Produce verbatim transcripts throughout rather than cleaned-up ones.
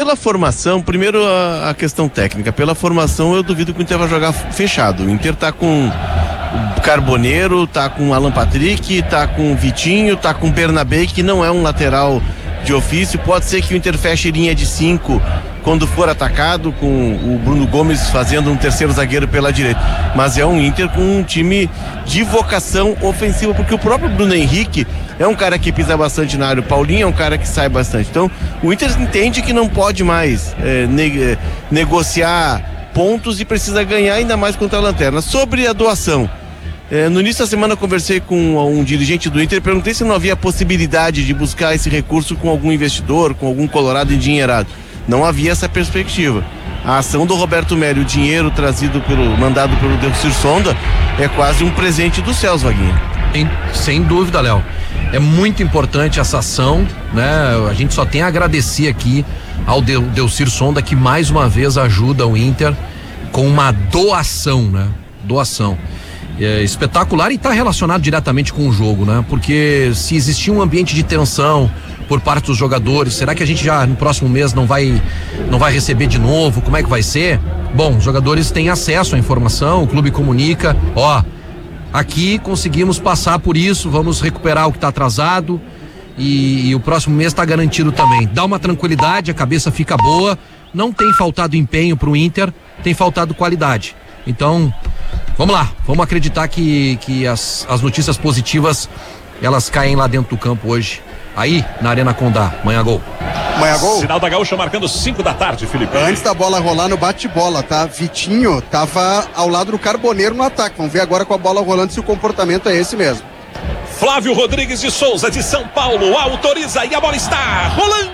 pela formação, primeiro a, a questão técnica, pela formação eu duvido que o Inter vai jogar fechado. O Inter tá com o Carboneiro, tá com o Alan Patrick, tá com o Vitinho, tá com o Bernabé, que não é um lateral de ofício. Pode ser que o Inter feche linha de cinco quando for atacado, com o Bruno Gomes fazendo um terceiro zagueiro pela direita, mas é um Inter com um time de vocação ofensiva, porque o próprio Bruno Henrique é um cara que pisa bastante na área, o Paulinho é um cara que sai bastante. Então o Inter entende que não pode mais é, ne- negociar pontos e precisa ganhar, ainda mais contra a Lanterna. Sobre a doação, é, no início da semana eu conversei com um dirigente do Inter e perguntei se não havia possibilidade de buscar esse recurso com algum investidor, com algum colorado endinheirado. Não havia essa perspectiva. A ação do Roberto Mério, o dinheiro trazido pelo, mandado pelo Delcir Sonda, é quase um presente dos céus, Vaguinho. Sem, sem dúvida, Léo. É muito importante essa ação, né? A gente só tem a agradecer aqui ao Del, Delcir Sonda, que mais uma vez ajuda o Inter com uma doação, né? Doação. É espetacular e está relacionado diretamente com o jogo, né? Porque se existir um ambiente de tensão por parte dos jogadores, será que a gente já no próximo mês não vai não vai receber de novo? Como é que vai ser? Bom, os jogadores têm acesso à informação, o clube comunica, ó, aqui conseguimos passar por isso, vamos recuperar o que está atrasado e, e o próximo mês está garantido também. Dá uma tranquilidade, a cabeça fica boa, não tem faltado empenho pro Inter, tem faltado qualidade. Então, vamos lá, vamos acreditar que, que as, as notícias positivas, elas caem lá dentro do campo hoje. Aí, na Arena Condá, manhã gol. Manhã gol. Sinal da Gaúcha marcando cinco da tarde, Felipe. Antes da bola rolar no bate-bola, tá? Vitinho tava ao lado do Carboneiro no ataque. Vamos ver agora com a bola rolando se o comportamento é esse mesmo. Flávio Rodrigues de Souza, de São Paulo, autoriza e a bola está rolando.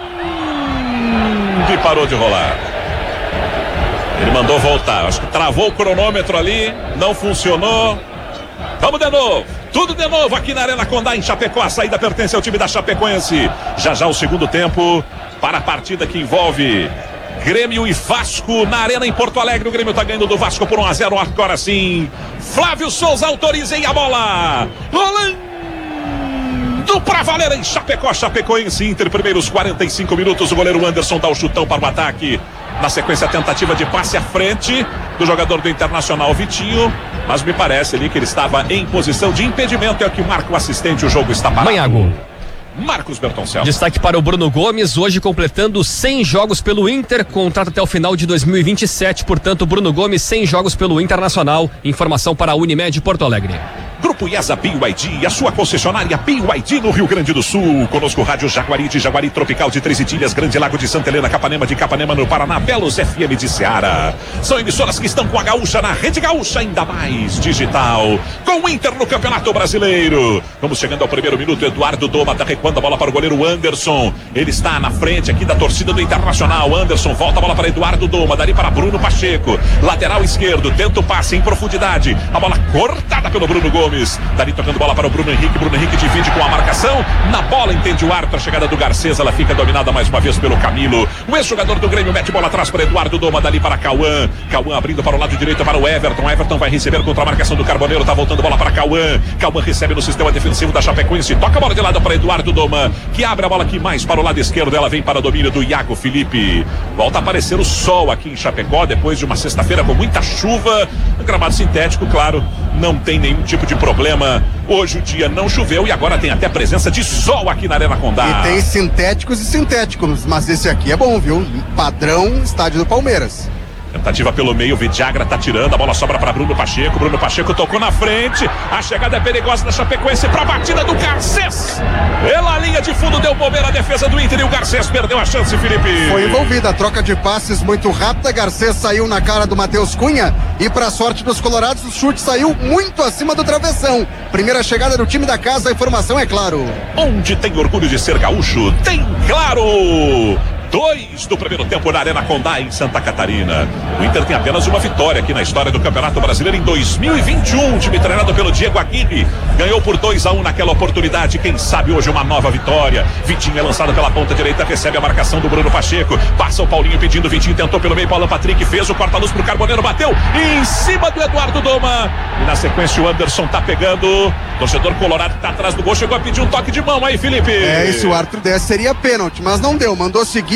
E parou de rolar. Ele mandou voltar. Acho que travou o cronômetro ali, não funcionou. Vamos de novo. Tudo de novo aqui na Arena Condá, em Chapecó. A saída pertence ao time da Chapecoense. Já já o segundo tempo para a partida que envolve Grêmio e Vasco na Arena em Porto Alegre. O Grêmio está ganhando do Vasco por um a zero. Agora sim, Flávio Souza autoriza e a bola rolando pra valer em Chapecó. Chapecoense Inter, primeiros quarenta e cinco minutos. O goleiro Anderson dá o chutão para o ataque. Na sequência, a tentativa de passe à frente do jogador do Internacional, Vitinho, mas me parece ali que ele estava em posição de impedimento. É o que marca o assistente, o jogo está parado. Manhã gol. Marcos Bertoncello. Destaque para o Bruno Gomes, hoje completando cem jogos pelo Inter, contrato até o final de dois mil e vinte e sete, portanto Bruno Gomes, cem jogos pelo Internacional. Informação para a Unimed Porto Alegre. Grupo IESA B Y D, a sua concessionária B Y D no Rio Grande do Sul. Conosco Rádio Jaguari de Jaguari, Tropical de Três Itilhas, Grande Lago de Santa Helena, Capanema de Capanema no Paraná, Belos F M de Ceará. São emissoras que estão com a Gaúcha na Rede Gaúcha, ainda mais digital. Com o Inter no Campeonato Brasileiro. Vamos chegando ao primeiro minuto, Eduardo Doma tá recuando a bola para o goleiro Anderson. Ele está na frente aqui da torcida do Internacional. Anderson volta a bola para Eduardo Doma, dali para Bruno Pacheco. Lateral esquerdo, tenta o passe em profundidade. A bola cortada pelo Bruno Gomes. Dali tocando bola para o Bruno Henrique. Bruno Henrique divide com a marcação. Na bola entende o árbitro. A chegada do Garcês, ela fica dominada mais uma vez pelo Camilo. O ex-jogador do Grêmio mete bola atrás para Eduardo Doma. Dali para Cauã. Cauã abrindo para o lado direito para o Everton. Everton vai receber contra a marcação do Carboneiro. Tá voltando bola para Cauã. Cauã recebe no sistema defensivo da Chapecoense. Toca a bola de lado para Eduardo Doma, que abre a bola aqui mais para o lado esquerdo. Ela vem para o domínio do Iago Felipe. Volta a aparecer o sol aqui em Chapecó depois de uma sexta-feira com muita chuva. Um gramado sintético, claro, não tem nenhum tipo de problema. Hoje o dia não choveu e agora tem até presença de sol aqui na Arena Condá. E tem sintéticos e sintéticos, mas esse aqui é bom, viu? Padrão estádio do Palmeiras. Tentativa pelo meio, Vidagra tá tirando, a bola sobra para Bruno Pacheco. Bruno Pacheco tocou na frente. A chegada é perigosa da Chapecoense para a batida do Garcês. Pela linha de fundo deu bobeira a defesa do Inter e o Garcês perdeu a chance, Felipe. Foi envolvida, a troca de passes muito rápida. Garcês saiu na cara do Matheus Cunha e para sorte dos colorados o chute saiu muito acima do travessão. Primeira chegada do time da casa, a informação é Claro. Onde tem orgulho de ser gaúcho, tem Claro. Dois do primeiro tempo na Arena Condá, em Santa Catarina. O Inter tem apenas uma vitória aqui na história do Campeonato Brasileiro em dois mil e vinte e um. O time treinado pelo Diego Aguirre ganhou por dois a um naquela oportunidade. Quem sabe hoje uma nova vitória. Vitinho é lançado pela ponta direita, recebe a marcação do Bruno Pacheco. Passa o Paulinho pedindo, Vitinho tentou pelo meio, Paulo Patrick fez o corta-luz pro Carboneiro, bateu em cima do Eduardo Doma. E na sequência o Anderson tá pegando. Torcedor colorado que tá atrás do gol, chegou a pedir um toque de mão aí, Felipe. É, e se o árbitro desse seria pênalti, mas não deu. Mandou seguir.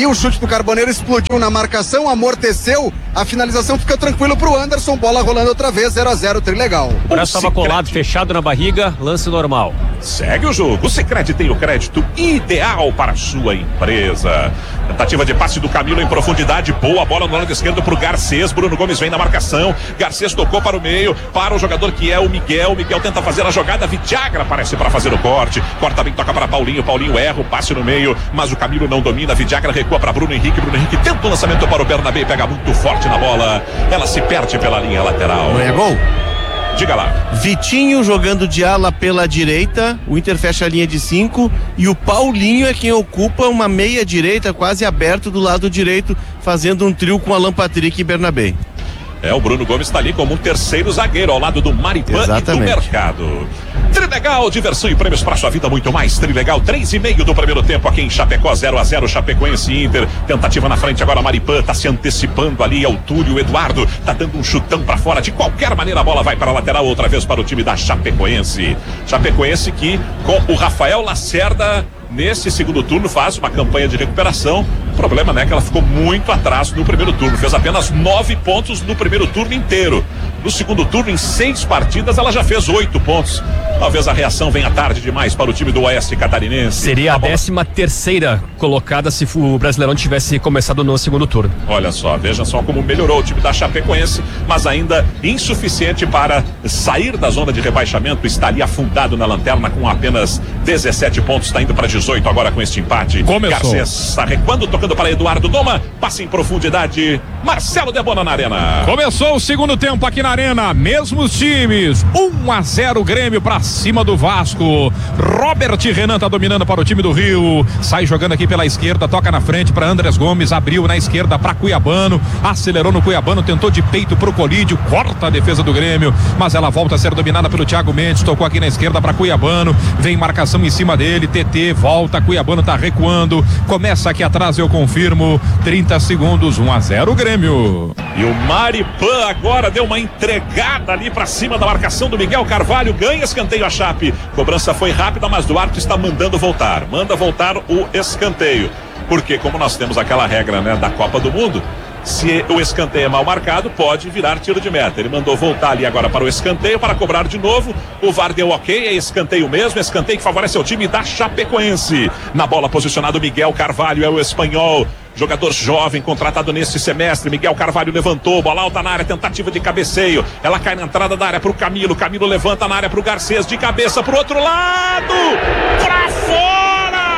o chute do Carboneiro explodiu na marcação, amorteceu, a finalização fica tranquilo pro Anderson, bola rolando outra vez, zero a zero, trilegal. O braço estava colado, fechado na barriga, lance normal. Segue o jogo, o Sicredi tem o crédito ideal para a sua empresa. Tentativa de passe do Camilo em profundidade, boa bola no lado esquerdo pro Garcês, Bruno Gomes vem na marcação, Garcês tocou para o meio, para o jogador que é o Miguel, Miguel tenta fazer a jogada, Vidagra aparece para fazer o corte, corta bem, toca para Paulinho, Paulinho erra o passe no meio, mas o Camilo não domina, Vidagra recua para Bruno Henrique, Bruno Henrique tenta o lançamento para o Bernabé, pega muito forte na bola, ela se perde pela linha lateral. Não é gol? Diga lá. Vitinho jogando de ala pela direita, o Inter fecha a linha de cinco e o Paulinho é quem ocupa uma meia direita quase aberto do lado direito, fazendo um trio com Alan Patrick e Bernabé. É, o Bruno Gomes está ali como um terceiro zagueiro ao lado do Maripã e do Mercado. Trilegal, diversão e prêmios para sua vida, muito mais. Trilegal, três e meio do primeiro tempo aqui em Chapecó, zero a zero, Chapecoense e Inter. Tentativa na frente agora, Maripã tá se antecipando ali ao Túlio, o Eduardo tá dando um chutão para fora. De qualquer maneira, a bola vai para a lateral outra vez para o time da Chapecoense. Chapecoense que com o Rafael Lacerda nesse segundo turno faz uma campanha de recuperação. O problema, né, que ela ficou muito atrás no primeiro turno, fez apenas nove pontos no primeiro turno inteiro. No segundo turno, em seis partidas, ela já fez oito pontos. Talvez a reação venha tarde demais para o time do Oeste Catarinense. Seria a, a décima terceira colocada se o Brasileirão tivesse começado no segundo turno. Olha só, veja só como melhorou o time da Chapecoense, mas ainda insuficiente para sair da zona de rebaixamento. Está ali afundado na lanterna com apenas dezessete pontos, está indo para dezoito agora com este empate. Começou. Garcês está recuando, tocando para Eduardo Doma, passe em profundidade, Marcelo Debona na arena. Começou o segundo tempo aqui na arena, mesmos times, um a zero Grêmio para cima do Vasco. Robert Renan tá dominando para o time do Rio, sai jogando aqui pela esquerda, toca na frente para Andrés Gomes, abriu na esquerda para Cuiabano, acelerou no Cuiabano, tentou de peito pro Colídio, corta a defesa do Grêmio, mas ela volta a ser dominada pelo Thiago Mendes, tocou aqui na esquerda para Cuiabano, vem marcação em cima dele, T T volta, Cuiabano tá recuando, começa aqui atrás, eu confirmo, trinta segundos, um a zero Grêmio. E o Maripã agora deu uma entregada ali para cima da marcação do Miguel Carvalho, ganha escanteio a Chape, cobrança foi rápida, mas Duarte está mandando voltar, manda voltar o escanteio, porque como nós temos aquela regra, né, da Copa do Mundo, se o escanteio é mal marcado, pode virar tiro de meta. Ele mandou voltar ali agora para o escanteio para cobrar de novo. O V A R deu ok, é escanteio mesmo, escanteio que favorece o time da Chapecoense. Na bola posicionado Miguel Carvalho, é o espanhol, jogador jovem contratado nesse semestre. Miguel Carvalho levantou, bola alta na área, tentativa de cabeceio. Ela cai na entrada da área para o Camilo. Camilo levanta na área para o Garcês, de cabeça para o outro lado, para fora!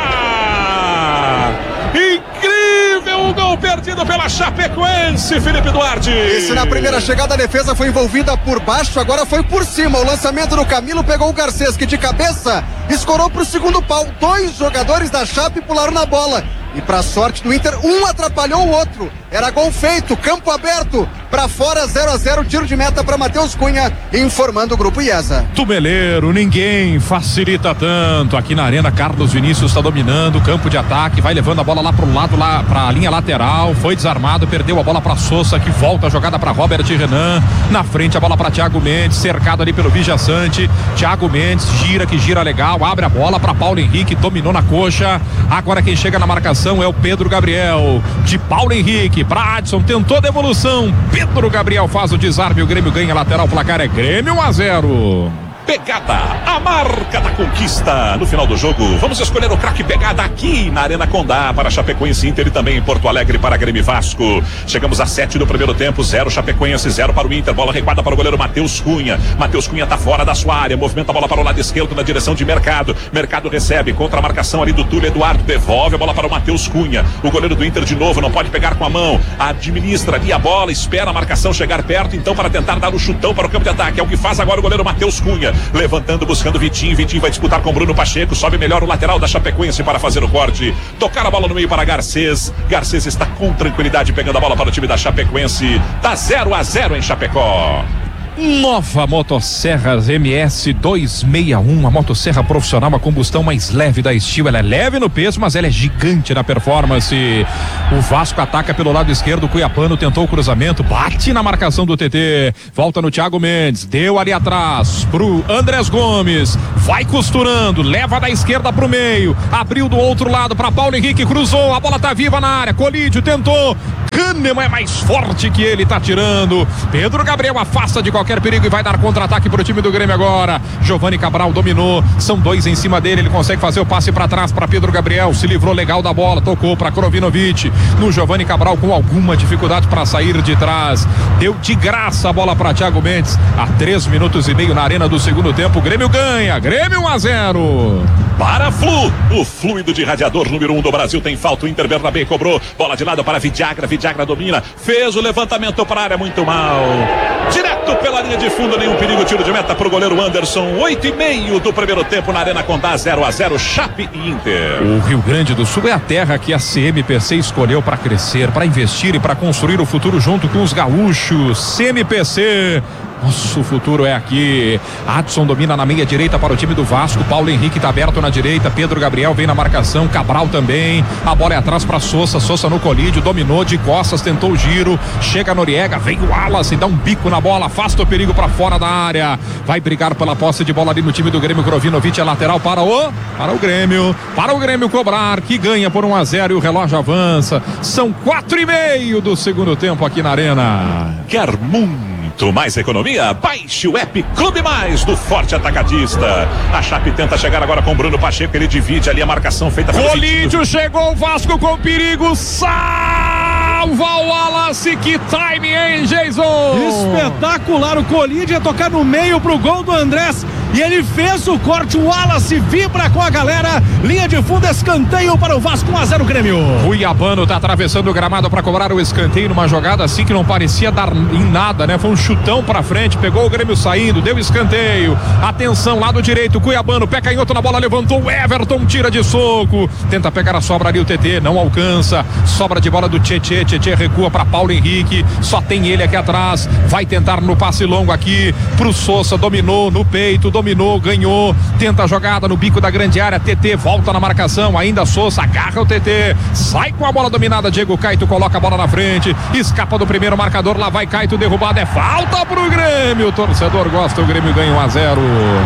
Incrível o gol perdido pela Chapecoense, Felipe Duarte. Esse na primeira chegada, a defesa foi envolvida por baixo, agora foi por cima. O lançamento do Camilo pegou o Garcês, que de cabeça escorou pro segundo pau. Dois jogadores da Chape pularam na bola. E pra sorte do Inter, um atrapalhou o outro. Era gol feito, campo aberto, pra fora, zero a zero, tiro de meta pra Matheus Cunha, informando o grupo IESA. Tumeleiro, ninguém facilita tanto. Aqui na arena, Carlos Vinícius está dominando o campo de ataque, vai levando a bola lá pro lado, lá pra linha lateral, foi desarmado, perdeu a bola pra Sousa, que volta a jogada pra Robert Renan, na frente a bola pra Thiago Mendes, cercado ali pelo Vigia Sante. Thiago Mendes gira, que gira legal, abre a bola pra Paulo Henrique, dominou na coxa. Agora quem chega na marcação é o Pedro Gabriel, de Paulo Henrique para Adson, tentou a devolução, Pedro Gabriel faz o desarme, o Grêmio ganha lateral, o placar é Grêmio um a zero. Pegada, a marca da conquista no final do jogo. Vamos escolher o craque Pegada aqui na Arena Condá para Chapecoense, Inter e também em Porto Alegre para Grêmio Vasco. Chegamos a sete do primeiro tempo, zero Chapecoense, zero para o Inter. Bola recuada para o goleiro Matheus Cunha. Matheus Cunha tá fora da sua área, movimenta a bola para o lado esquerdo na direção de Mercado. Mercado recebe contra a marcação ali do Túlio Eduardo, devolve a bola para o Matheus Cunha. O goleiro do Inter de novo não pode pegar com a mão, administra ali a bola, espera a marcação chegar perto, então para tentar dar o chutão para o campo de ataque. É o que faz agora o goleiro Matheus Cunha. Levantando, buscando Vitinho, Vitinho vai disputar com Bruno Pacheco, sobe melhor o lateral da Chapecoense para fazer o corte, tocar a bola no meio para Garcês. Garcês está com tranquilidade pegando a bola para o time da Chapecoense, tá zero a zero em Chapecó. Nova Motosserra M S duzentos e sessenta e um, a motosserra profissional, a combustão mais leve da Steel. Ela é leve no peso, mas ela é gigante na performance. O Vasco ataca pelo lado esquerdo, o Cuiabano tentou o cruzamento, bate na marcação do T T, volta no Thiago Mendes, deu ali atrás pro Andrés Gomes, vai costurando, leva da esquerda pro meio, abriu do outro lado para Paulo Henrique, cruzou, a bola tá viva na área, Colídio tentou, Kahneman é mais forte que ele, tá tirando, Pedro Gabriel afasta de qualquer perigo e vai dar contra-ataque pro time do Grêmio agora. Giovani Cabral dominou, são dois em cima dele, ele consegue fazer o passe para trás para Pedro Gabriel, se livrou legal da bola, tocou para Krovinovic, no Giovani Cabral com alguma dificuldade para sair de trás, deu de graça a bola para Thiago Mendes, a três minutos e meio na arena do segundo tempo, o Grêmio ganha, Grêmio um a zero. Para Flu, o fluido de radiador número um do Brasil tem falta, o Inter Bernabé cobrou, bola de lado para Vidagra, Vidagra domina, fez o levantamento para a área, muito mal, direto pela linha de fundo, nenhum perigo, tiro de meta para o goleiro Anderson, oito e meio do primeiro tempo na Arena Condá, zero a zero, Chape e Inter. O Rio Grande do Sul é a terra que a C M P C escolheu para crescer, para investir e para construir o futuro junto com os gaúchos. C M P C, nosso futuro é aqui. Adson domina na meia direita para o time do Vasco, Paulo Henrique está aberto na direita, Pedro Gabriel vem na marcação, Cabral também, a bola é atrás para Sousa, Sousa no colídio, dominou de costas, tentou o giro, chega Noriega, vem o Wallace, dá um bico na bola, afasta o perigo para fora da área, vai brigar pela posse de bola ali no time do Grêmio, Krovinovic é lateral para o para o Grêmio, para o Grêmio cobrar, que ganha por um a zero e o relógio avança, são quatro e meio do segundo tempo aqui na Arena. Quer muito mais economia? Baixe o app Clube Mais do Forte Atacadista. A Chape tenta chegar agora com o Bruno Pacheco, ele divide ali a marcação feita pelo Colídio, chegou o Vasco com perigo, salva o Wallace, que time, hein, Jason? Espetacular, o Colídio ia tocar no meio pro gol do Andrés e ele fez o corte, o Wallace vibra com a galera, linha de fundo, escanteio para o Vasco, um a zero Grêmio. Cuiabano tá atravessando o gramado para cobrar o escanteio numa jogada assim que não parecia dar em nada, né? Foi um chutão pra frente, pegou o Grêmio saindo, deu escanteio, atenção, lado direito, Cuiabano, pé canhoto na bola, levantou o Everton, tira de soco, tenta pegar a sobra ali o T T, não alcança, sobra de bola do Tietê, Tietê recua pra Paulo Henrique, só tem ele aqui atrás, vai tentar no passe longo aqui pro Sousa, dominou no peito, dominou, ganhou, tenta a jogada no bico da grande área, T T volta na marcação, ainda Sousa, agarra o T T, sai com a bola dominada, Diego Caito coloca a bola na frente, escapa do primeiro marcador, lá vai Caito, derrubado, é falta pro Grêmio, o torcedor gosta, o Grêmio ganha um a zero.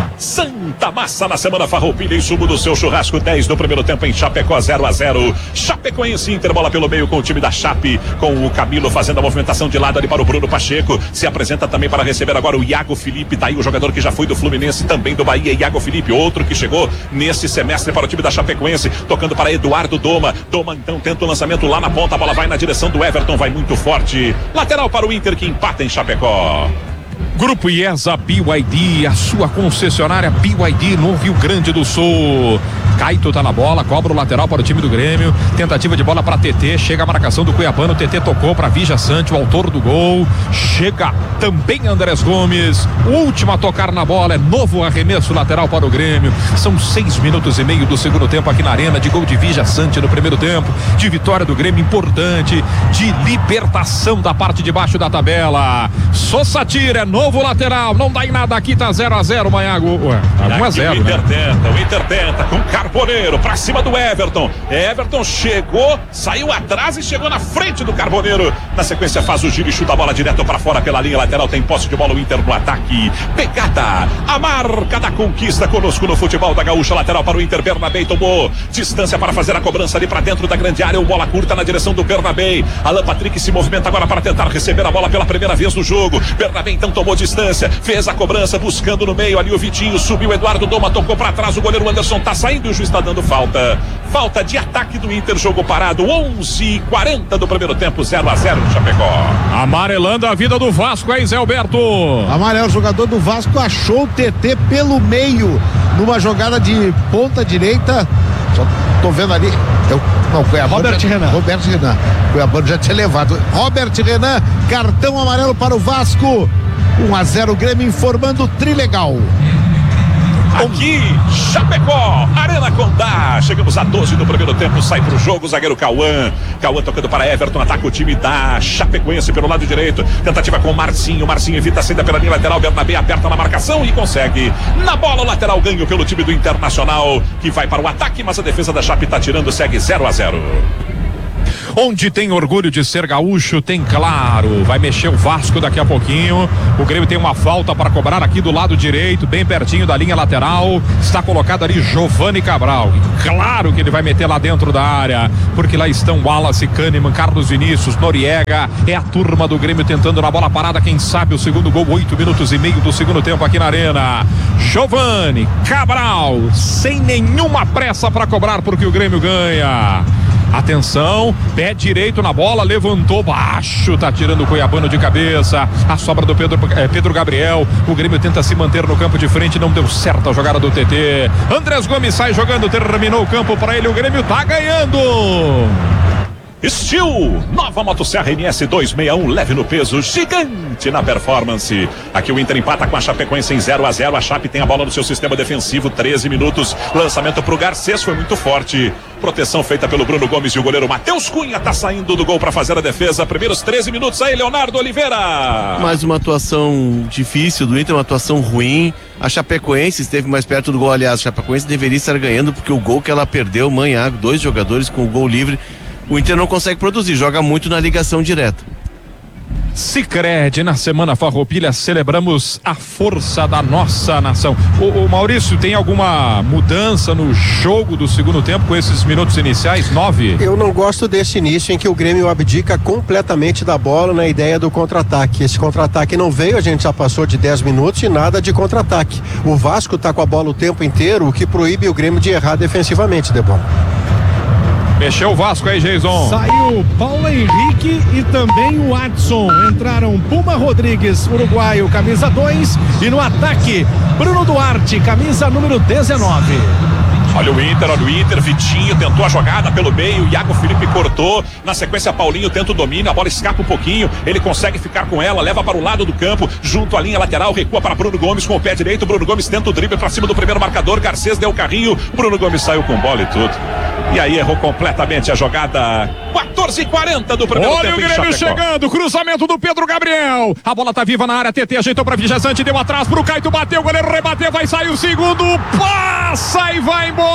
Santa Massa na semana Farroupilha, em sumo do seu churrasco, dez do primeiro tempo em Chapecó, zero a zero. Chapecoense, Inter, bola pelo meio com o time da Chape, com o Camilo fazendo a movimentação de lado ali para o Bruno Pacheco, se apresenta também para receber agora o Iago Felipe, tá aí o jogador que já foi do Fluminense, também do Bahia, Iago Felipe, outro que chegou nesse semestre para o time da Chapecoense, tocando para Eduardo Doma, Doma então tenta o lançamento lá na ponta, a bola vai na direção do Everton, vai muito forte, lateral para o Inter que empata em Chapecó. Grupo IESA B Y D, a sua concessionária B Y D no Rio Grande do Sul. Caito tá na bola, cobra o lateral para o time do Grêmio, tentativa de bola para T T, chega a marcação do Cuiabano, T T tocou para Vija Sante, o autor do gol, chega também Andrés Gomes, o último a tocar na bola, é novo arremesso lateral para o Grêmio, são seis minutos e meio do segundo tempo aqui na Arena, de gol de Vija Sante no primeiro tempo, de vitória do Grêmio importante, de libertação da parte de baixo da tabela. Sousa tira, é novo lateral, não dá em nada aqui, tá zero a zero, Maiago, ué, tá um a zero, o Inter né? tenta, o Inter tenta, com Carboneiro pra cima do Everton, Everton chegou, saiu atrás e chegou na frente do Carboneiro, na sequência faz o giro e chuta a bola direto pra fora pela linha lateral, tem posse de bola o Inter no ataque, pegada, a marca da conquista conosco no futebol da Gaúcha, lateral para o Inter, Bernabé tomou distância para fazer a cobrança ali pra dentro da grande área, o bola curta na direção do Bernabé, Alan Patrick se movimenta agora para tentar receber a bola pela primeira vez no jogo, Bernabé então tomou distância, fez a cobrança buscando no meio ali o Vitinho, subiu Eduardo Doma, tocou pra trás, o goleiro Anderson tá saindo e o juiz está dando falta, falta de ataque do Inter, jogo parado, onze e quarenta do primeiro tempo, zero a zero Chapecó. Amarelando a vida do Vasco, hein, Zé Alberto? Amarelo, o jogador do Vasco achou o T T pelo meio, numa jogada de ponta direita, só tô vendo ali, eu, não, Cuiabano Robert já, Renan. Robert Renan, Cuiabano já tinha levado, Robert Renan, cartão amarelo para o Vasco, um a zero Grêmio, informando o Trilegal. Aqui, Chapecó, Arena Condá. Chegamos a doze do primeiro tempo, sai pro jogo, zagueiro Cauã. Cauã tocando para Everton, ataca o time da Chapecoense pelo lado direito. Tentativa com o Marcinho, Marcinho evita a saída pela linha lateral, Bernabé aperta na marcação e consegue. Na bola, o lateral ganho pelo time do Internacional, que vai para o ataque, mas a defesa da Chape tá tirando, segue zero a zero. Onde tem orgulho de ser gaúcho, tem Claro. Vai mexer o Vasco daqui a pouquinho. O Grêmio tem uma falta para cobrar aqui do lado direito, bem pertinho da linha lateral. Está colocado ali Giovani Cabral. E claro que ele vai meter lá dentro da área, porque lá estão Wallace, Kahneman, Carlos Vinícius, Noriega. É a turma do Grêmio tentando na bola parada. Quem sabe o segundo gol, oito minutos e meio do segundo tempo aqui na Arena. Giovani Cabral, sem nenhuma pressa para cobrar, porque o Grêmio ganha. Atenção, pé direito na bola, levantou baixo, tá tirando o Cuiabano de cabeça. A sobra do Pedro, é, Pedro Gabriel. O Grêmio tenta se manter no campo de frente, não deu certo a jogada do T T. Andrés Gomes sai jogando, terminou o campo para ele, o Grêmio tá ganhando. Steel, nova motosserra N S duzentos e sessenta e um, leve no peso, gigante na performance. Aqui o Inter empata com a Chapecoense em zero a zero. A Chape tem a bola no seu sistema defensivo, treze minutos. Lançamento pro Garcês, foi muito forte. Proteção feita pelo Bruno Gomes e o goleiro Matheus Cunha tá saindo do gol para fazer a defesa. Primeiros treze minutos aí, Leonardo Oliveira. Mais uma atuação difícil do Inter, uma atuação ruim. A Chapecoense esteve mais perto do gol, aliás, a Chapecoense deveria estar ganhando, porque o gol que ela perdeu, Manhã, dois jogadores com o gol livre. O Inter não consegue produzir, joga muito na ligação direta. Sicredi, na Semana Farroupilha celebramos a força da nossa nação. O, o Maurício, tem alguma mudança no jogo do segundo tempo com esses minutos iniciais? Nove? Eu não gosto desse início em que o Grêmio abdica completamente da bola na ideia do contra-ataque. Esse contra-ataque não veio, a gente já passou de dez minutos e nada de contra-ataque. O Vasco tá com a bola o tempo inteiro, o que proíbe o Grêmio de errar defensivamente, Debon. Mexeu o Vasco aí, Jason. Saiu Paulo Henrique e também o Adson. Entraram Puma Rodrigues, uruguaio, camisa dois. E no ataque, Bruno Duarte, camisa número dezenove. Olha o Inter, olha o Inter, Vitinho tentou a jogada pelo meio, Iago Felipe cortou, na sequência Paulinho tenta o domínio, a bola escapa um pouquinho, ele consegue ficar com ela, leva para o lado do campo, junto à linha lateral, recua para Bruno Gomes com o pé direito, Bruno Gomes tenta o drible para cima do primeiro marcador, Garcês deu o carrinho, Bruno Gomes saiu com bola e tudo, e aí errou completamente a jogada. Quatorze e quarenta do primeiro Olha tempo. Olha o Grêmio chegando, cruzamento do Pedro Gabriel, a bola tá viva na área, T T ajeitou para Vijaçante, deu atrás pro Caito, bateu, o goleiro rebateu, vai sair o segundo, passa e vai embora.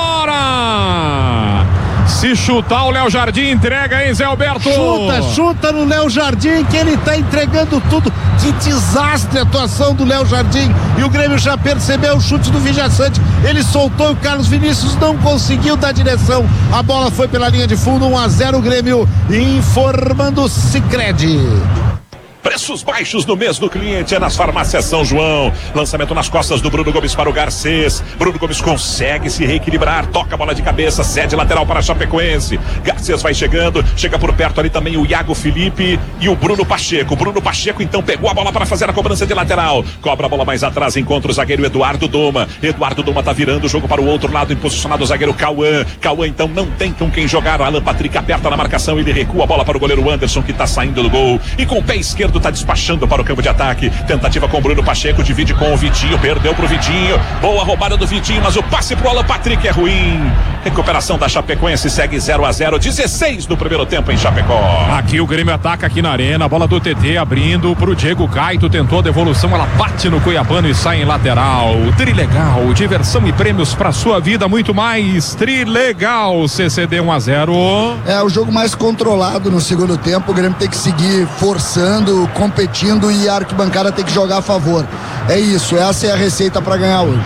Se chutar o Léo Jardim, entrega, hein, Zé Alberto? Chuta, chuta no Léo Jardim, que ele tá entregando tudo. Que desastre a atuação do Léo Jardim. E o Grêmio já percebeu o chute do Vijaçante. Ele soltou e o Carlos Vinícius não conseguiu dar direção. A bola foi pela linha de fundo, um a zero o Grêmio, informando Sicredi. Preços baixos no mês do cliente é nas farmácias São João. Lançamento nas costas do Bruno Gomes para o Garcês. Bruno Gomes consegue se reequilibrar, toca a bola de cabeça, cede lateral para a Chapecoense. Garcês vai chegando, chega por perto ali também o Iago Felipe e o Bruno Pacheco. Bruno Pacheco então pegou a bola para fazer a cobrança de lateral. Cobra a bola mais atrás, encontra o zagueiro Eduardo Doma. Eduardo Doma tá virando o jogo para o outro lado, posicionado o zagueiro Cauã. Cauã então não tem com quem jogar. Alan Patrick aperta na marcação, ele recua a bola para o goleiro Anderson, que tá saindo do gol. E com o pé esquerdo tá despachando para o campo de ataque. Tentativa com o Bruno Pacheco, divide com o Vitinho, perdeu pro Vitinho. Boa roubada do Vitinho, mas o passe pro Alan Patrick é ruim. Recuperação da Chapecoense, segue zero a zero, dezesseis do primeiro tempo em Chapecó. Aqui o Grêmio ataca aqui na arena, a bola do T T abrindo pro Diego Caito, tentou a devolução, ela bate no Cuiabano e sai em lateral. Trilegal, diversão e prêmios pra sua vida, muito mais. Trilegal, C C D um a zero. É o jogo mais controlado no segundo tempo, o Grêmio tem que seguir forçando, competindo e a arquibancada tem que jogar a favor. É isso, essa é a receita para ganhar hoje.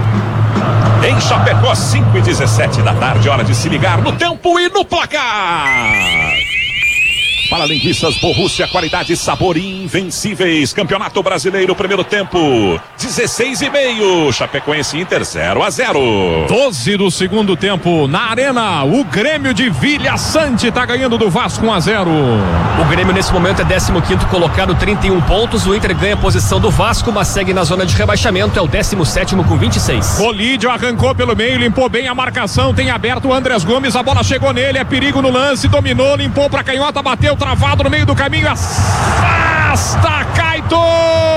Em Chapecó, cinco e dezessete da tarde, hora de se ligar no tempo e no placar. Para Linguiças Borrússia, qualidade e sabor invencíveis. Campeonato Brasileiro, primeiro tempo, dezesseis e meio. Chapecoense Inter zero a zero. doze do segundo tempo na arena. O Grêmio de Vijaçante tá ganhando do Vasco um a zero. O Grêmio nesse momento é décimo quinto colocado, trinta e um pontos. O Inter ganha a posição do Vasco, mas segue na zona de rebaixamento. É o décimo sétimo com vinte e seis. Colídio arrancou pelo meio, limpou bem a marcação. Tem aberto o Andrés Gomes. A bola chegou nele, é perigo no lance. Dominou, limpou pra canhota, bateu. Travado no meio do caminho, afasta Caito!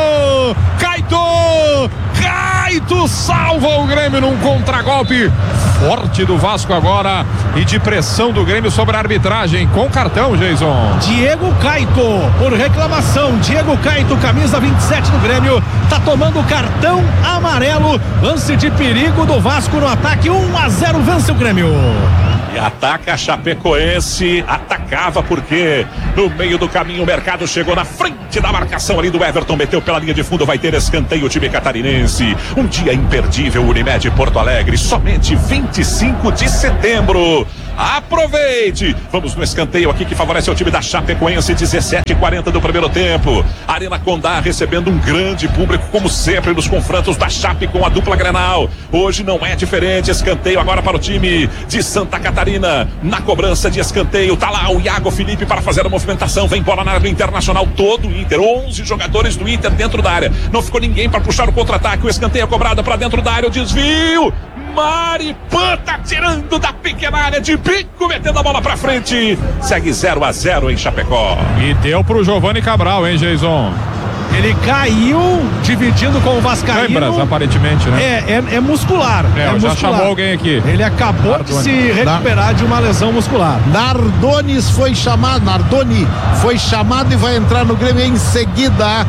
Caito! Caito salva o Grêmio num contragolpe forte do Vasco agora e de pressão do Grêmio sobre a arbitragem com cartão, Jason. Diego Caito, por reclamação. Diego Caito, camisa vinte e sete do Grêmio, tá tomando cartão amarelo. Lance de perigo do Vasco no ataque. um a zero, vence o Grêmio. E ataca a Chapecoense, atacava porque no meio do caminho o Mercado chegou na frente da marcação ali do Everton, meteu pela linha de fundo, vai ter escanteio o time catarinense. Um dia imperdível, Unimed Porto Alegre, somente vinte e cinco de setembro. Aproveite! Vamos no escanteio aqui que favorece o time da Chapecoense, dezessete e quarenta do primeiro tempo. Arena Condá recebendo um grande público, como sempre, nos confrontos da Chape com a dupla Grenal. Hoje não é diferente. Escanteio agora para o time de Santa Catarina. Na cobrança de escanteio, tá lá o Iago Felipe para fazer a movimentação. Vem bola na área do Internacional, todo o Inter. onze jogadores do Inter dentro da área. Não ficou ninguém para puxar o contra-ataque. O escanteio é cobrado para dentro da área. O desvio. Maripan tá tirando da pequena área de bico, metendo a bola pra frente. Segue zero a zero em Chapecó. E deu pro Giovani Cabral, hein, Jason? Ele caiu dividindo com o Vascaíno. Lembras, aparentemente, né? É, é, é muscular. É, é já muscular. chamou alguém aqui. Ele acabou Nardoni. de se recuperar de uma lesão muscular. Nardones foi chamado, Nardoni foi chamado e vai entrar no Grêmio em seguida,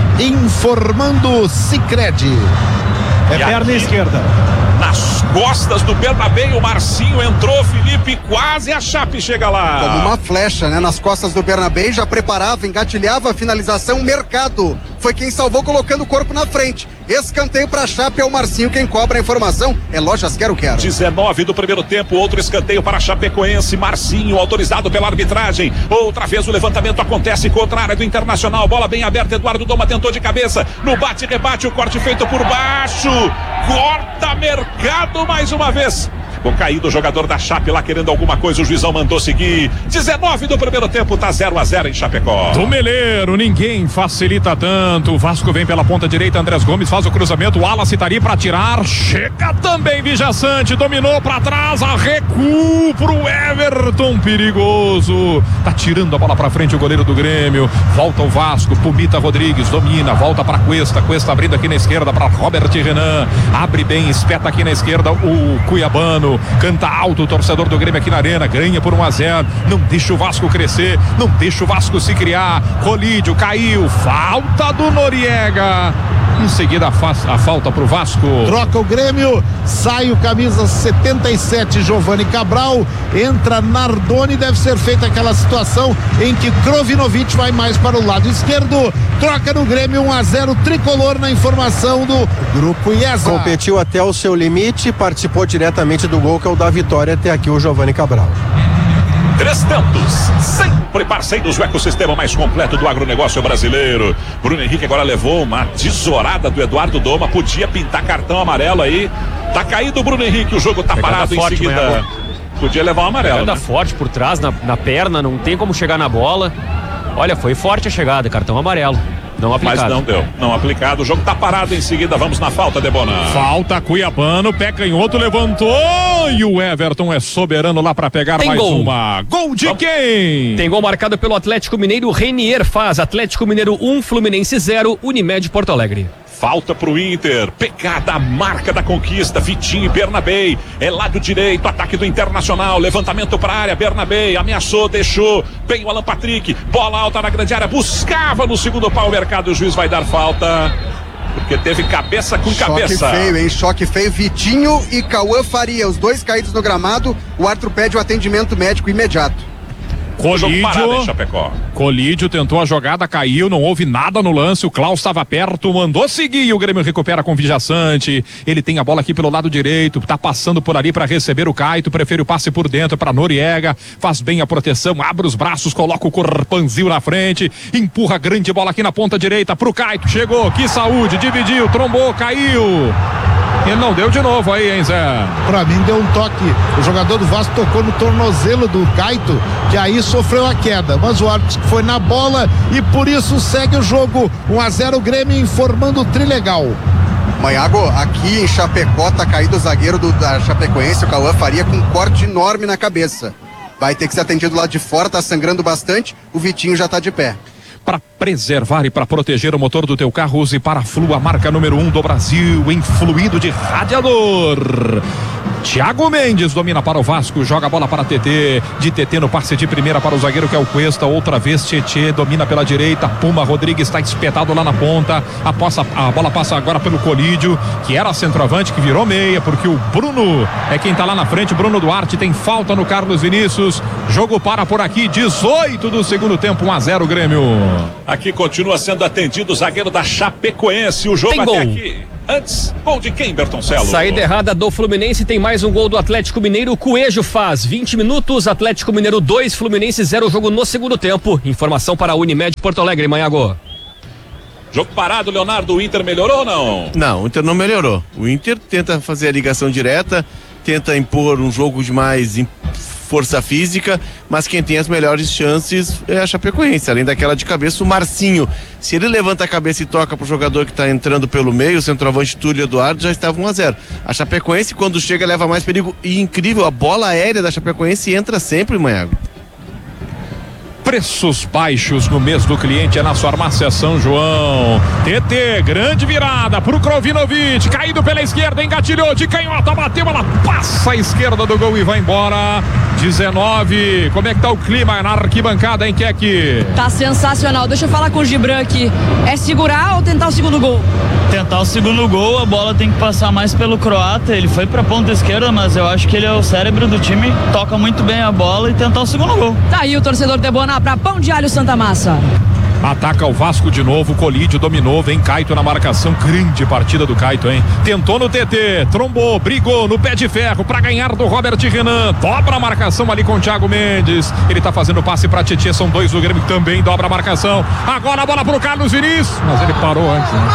informando Sicredi. É perna aqui, esquerda. Nas costas do Bernabé, o Marcinho entrou, Felipe, quase a Chape chega lá. Como uma flecha, né? Nas costas do Bernabé, já preparava, engatilhava a finalização. Mercado foi quem salvou, colocando o corpo na frente. Escanteio pra Chape, é o Marcinho quem cobra a informação. É Lojas Quero Quero. dezenove do primeiro tempo, outro escanteio para Chapecoense. Marcinho, autorizado pela arbitragem. Outra vez o levantamento acontece contra a área do Internacional. Bola bem aberta, Eduardo Doma tentou de cabeça. No bate-rebate, o corte feito por baixo. Corta Mercado mais uma vez. Ficou caído o jogador da Chape lá querendo alguma coisa, o juizão mandou seguir. dezenove do primeiro tempo, tá zero a zero em Chapecó. Do Meleiro, ninguém facilita tanto. O Vasco vem pela ponta direita, Andrés Gomes faz o cruzamento, o Wallace tá ali pra tirar. Chega também Vijaçante, dominou pra trás, a recuo pro Everton, perigoso. Tá tirando a bola pra frente o goleiro do Grêmio. Volta o Vasco, Pumita Rodrigues, domina, volta pra Cuesta, Cuesta abrindo aqui na esquerda pra Robert Renan. Abre bem, espeta aqui na esquerda o Cuiabano. Canta alto o torcedor do Grêmio aqui na arena, ganha por um a zero, não deixa o Vasco crescer, não deixa o Vasco se criar. Colídio, caiu, falta do Noriega. Em seguida a, fa a falta pro Vasco. Troca o Grêmio, sai o camisa setenta e sete, Giovani Cabral, entra Nardoni, deve ser feita aquela situação em que Krovinovic vai mais para o lado esquerdo. Troca no Grêmio, um a zero, tricolor na informação do Grupo IESA. Competiu até o seu limite, participou diretamente do gol que é o da vitória, até aqui o Giovani Cabral. Três tantos, sempre parceiros do ecossistema mais completo do agronegócio brasileiro. Bruno Henrique agora levou uma tesourada do Eduardo Doma, podia pintar cartão amarelo aí. Tá caído o Bruno Henrique, o jogo tá Pegada parado forte, em seguida. Né? Podia levar um amarelo. Pegada né? forte por trás, na, na perna, não tem como chegar na bola. Olha, foi forte a chegada, cartão amarelo. Não aplicado. Mas não deu, não aplicado. O jogo tá parado em seguida. Vamos na falta, Debona. Falta, Cuiabano, pé canhoto, levantou e o Everton é soberano lá pra pegar Tem mais gol. uma. Gol de quem? Tem gol marcado pelo Atlético Mineiro. Renier faz. Atlético Mineiro um, Fluminense zero, Unimed Porto Alegre. Falta pro Inter, pegada, marca da conquista, Vitinho e Bernabé, é lado direito, ataque do Internacional, levantamento pra área, Bernabé, ameaçou, deixou, bem o Alan Patrick, bola alta na grande área, buscava no segundo pau o Mercado, o juiz vai dar falta, porque teve cabeça com Choque cabeça. Choque feio, hein? Choque feio, Vitinho e Cauã Faria, os dois caídos no gramado, o árbitro pede o atendimento médico imediato. Colídio, Colídio tentou a jogada, caiu, não houve nada no lance, o Klaus estava perto, mandou seguir, o Grêmio recupera com o Vijaçante, ele tem a bola aqui pelo lado direito, tá passando por ali para receber o Caito, prefere o passe por dentro para Noriega, faz bem a proteção, abre os braços, coloca o corpanzil na frente, empurra a grande bola aqui na ponta direita pro Caito, chegou, que saúde, dividiu, trombou, caiu. Ele não deu de novo aí, hein, Zé? Pra mim deu um toque. O jogador do Vasco tocou no tornozelo do Caito, que aí sofreu a queda. Mas o árbitro foi na bola e por isso segue o jogo. um a zero Grêmio, informando o Trilegal. Maiago, aqui em Chapecó tá caído o zagueiro do, da Chapecoense, o Cauã Faria, com um corte enorme na cabeça. Vai ter que ser atendido lá de fora, tá sangrando bastante. O Vitinho já tá de pé. Para preservar e para proteger o motor do teu carro, use Paraflu, a marca número um do Brasil em fluido de radiador. Thiago Mendes domina para o Vasco, joga a bola para T T, de T T no passe de primeira para o zagueiro que é o Cuesta, outra vez Tietê, domina pela direita, Puma Rodrigues está espetado lá na ponta, a, possa, a bola passa agora pelo Colídio, que era centroavante, que virou meia, porque o Bruno é quem está lá na frente, Bruno Duarte tem falta no Carlos Vinícius, jogo para por aqui, dezoito do segundo tempo, um a zero Grêmio. Aqui continua sendo atendido o zagueiro da Chapecoense, o jogo Tem até gol. aqui. Antes, gol de quem, Bertoncello? Saída errada do Fluminense, tem mais um gol do Atlético Mineiro, o Coelho faz vinte minutos, Atlético Mineiro dois, Fluminense zero, jogo no segundo tempo. Informação para a Unimed Porto Alegre, Manhago. Jogo parado, Leonardo, o Inter melhorou ou não? Não, o Inter não melhorou. O Inter tenta fazer a ligação direta, tenta impor um jogo de mais força física, mas quem tem as melhores chances é a Chapecoense, além daquela de cabeça, o Marcinho. Se ele levanta a cabeça e toca pro jogador que tá entrando pelo meio, o centroavante Túlio Eduardo, já estava um a zero. A Chapecoense, quando chega, leva mais perigo, e incrível, a bola aérea da Chapecoense entra sempre, Manhago. Preços baixos no mês do cliente é na sua farmácia São João. T T, grande virada pro Krovinovic, caído pela esquerda, engatilhou de canhota, bateu, ela passa a esquerda do gol e vai embora. dezenove, como é que tá o clima na arquibancada, hein, Keck? Tá sensacional, deixa eu falar com o Gibran aqui, é segurar ou tentar o segundo gol? Tentar o segundo gol, a bola tem que passar mais pelo croata, ele foi pra ponta esquerda, mas eu acho que ele é o cérebro do time, toca muito bem a bola e tentar o segundo gol. Tá aí o torcedor de Boná pra Pão de Alho Santa Massa. Ataca o Vasco de novo, Colídio dominou, vem Caito na marcação, grande partida do Caito, hein? Tentou no T T, trombou, brigou no pé de ferro pra ganhar do Robert Renan, dobra a marcação ali com o Thiago Mendes, ele tá fazendo passe pra Tietê, são dois do Grêmio que também dobra a marcação, agora a bola pro Carlos Vinícius, mas ele parou antes, né?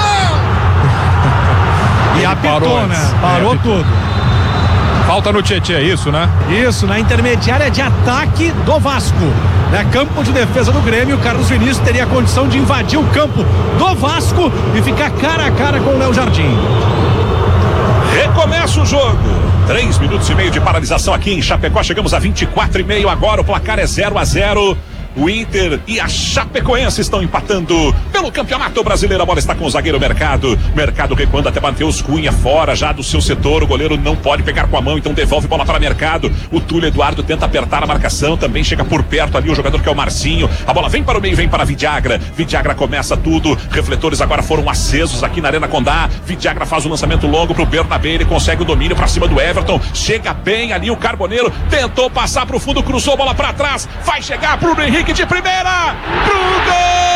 E apitou, né? Parou é, tudo. Falta no Tietê, é isso, né? Isso, na intermediária de ataque do Vasco. Né? Campo de defesa do Grêmio, Carlos Vinícius teria a condição de invadir o campo do Vasco e ficar cara a cara com o Léo Jardim. Recomeça o jogo. Três minutos e meio de paralisação aqui em Chapecó. Chegamos a vinte e quatro e meio agora. O placar é zero a zero. O Inter e a Chapecoense estão empatando pelo Campeonato Brasileiro. A bola está com o zagueiro Mercado. Mercado recuando até Matheus Cunha fora já do seu setor. O goleiro não pode pegar com a mão, então devolve bola para Mercado. O Túlio Eduardo tenta apertar a marcação. Também chega por perto ali o jogador que é o Marcinho. A bola vem para o meio, vem para Vidiagra. Vidiagra começa tudo. Refletores agora foram acesos aqui na Arena Condá. Vidiagra faz o lançamento longo para o Bernabé. Ele consegue o domínio para cima do Everton. Chega bem ali o Carboneiro. Tentou passar para o fundo, cruzou a bola para trás. Vai chegar Bruno Henrique de primeira pro gol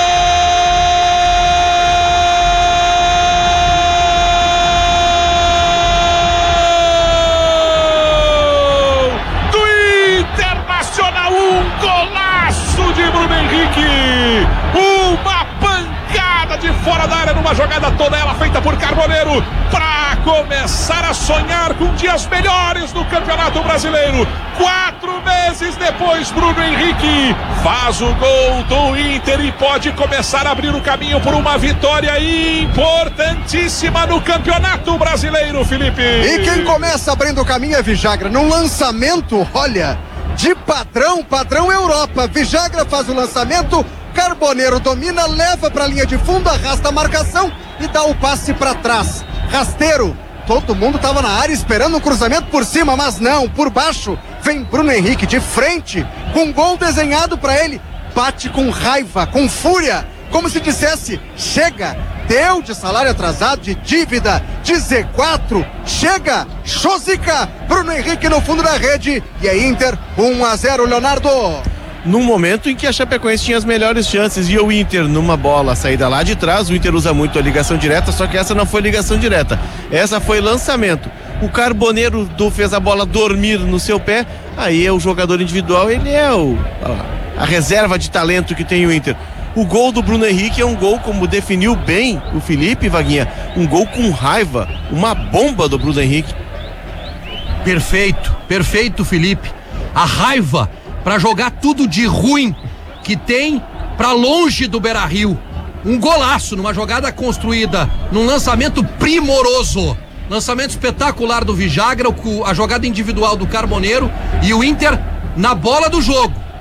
do Internacional, um golaço de Bruno Henrique, uma pancada de fora da área numa jogada toda ela feita por Carboneiro para começar a sonhar com dias melhores no Campeonato Brasileiro. Quatro meses depois, Bruno Henrique faz o gol do Inter e pode começar a abrir o caminho por uma vitória importantíssima no Campeonato Brasileiro, Felipe. E quem começa abrindo o caminho é Vijagra, num lançamento, olha, de padrão, padrão Europa. Vijagra faz o lançamento, Carboneiro domina, leva para a linha de fundo, arrasta a marcação e dá o passe para trás. Rasteiro, todo mundo estava na área esperando um cruzamento por cima, mas não, por baixo vem Bruno Henrique de frente, com um gol desenhado para ele, bate com raiva, com fúria, como se dissesse, chega, deu de salário atrasado, de dívida, de Z quatro, chega, Chosica, Bruno Henrique no fundo da rede, e é Inter, um a zero, Leonardo. Num momento em que a Chapecoense tinha as melhores chances e o Inter numa bola saída lá de trás, o Inter usa muito a ligação direta, só que essa não foi ligação direta, essa foi lançamento. O Carboneiro do, fez a bola dormir no seu pé, aí é o jogador individual, ele é o, a, a reserva de talento que tem o Inter. O gol do Bruno Henrique é um gol, como definiu bem o Felipe, Vaguinha, um gol com raiva, uma bomba do Bruno Henrique. Perfeito, perfeito, Felipe. A raiva para jogar tudo de ruim que tem para longe do Beira-Rio. Um golaço numa jogada construída, num lançamento primoroso. Lançamento espetacular do Vijagra, a jogada individual do Carboneiro e o Inter na bola do jogo.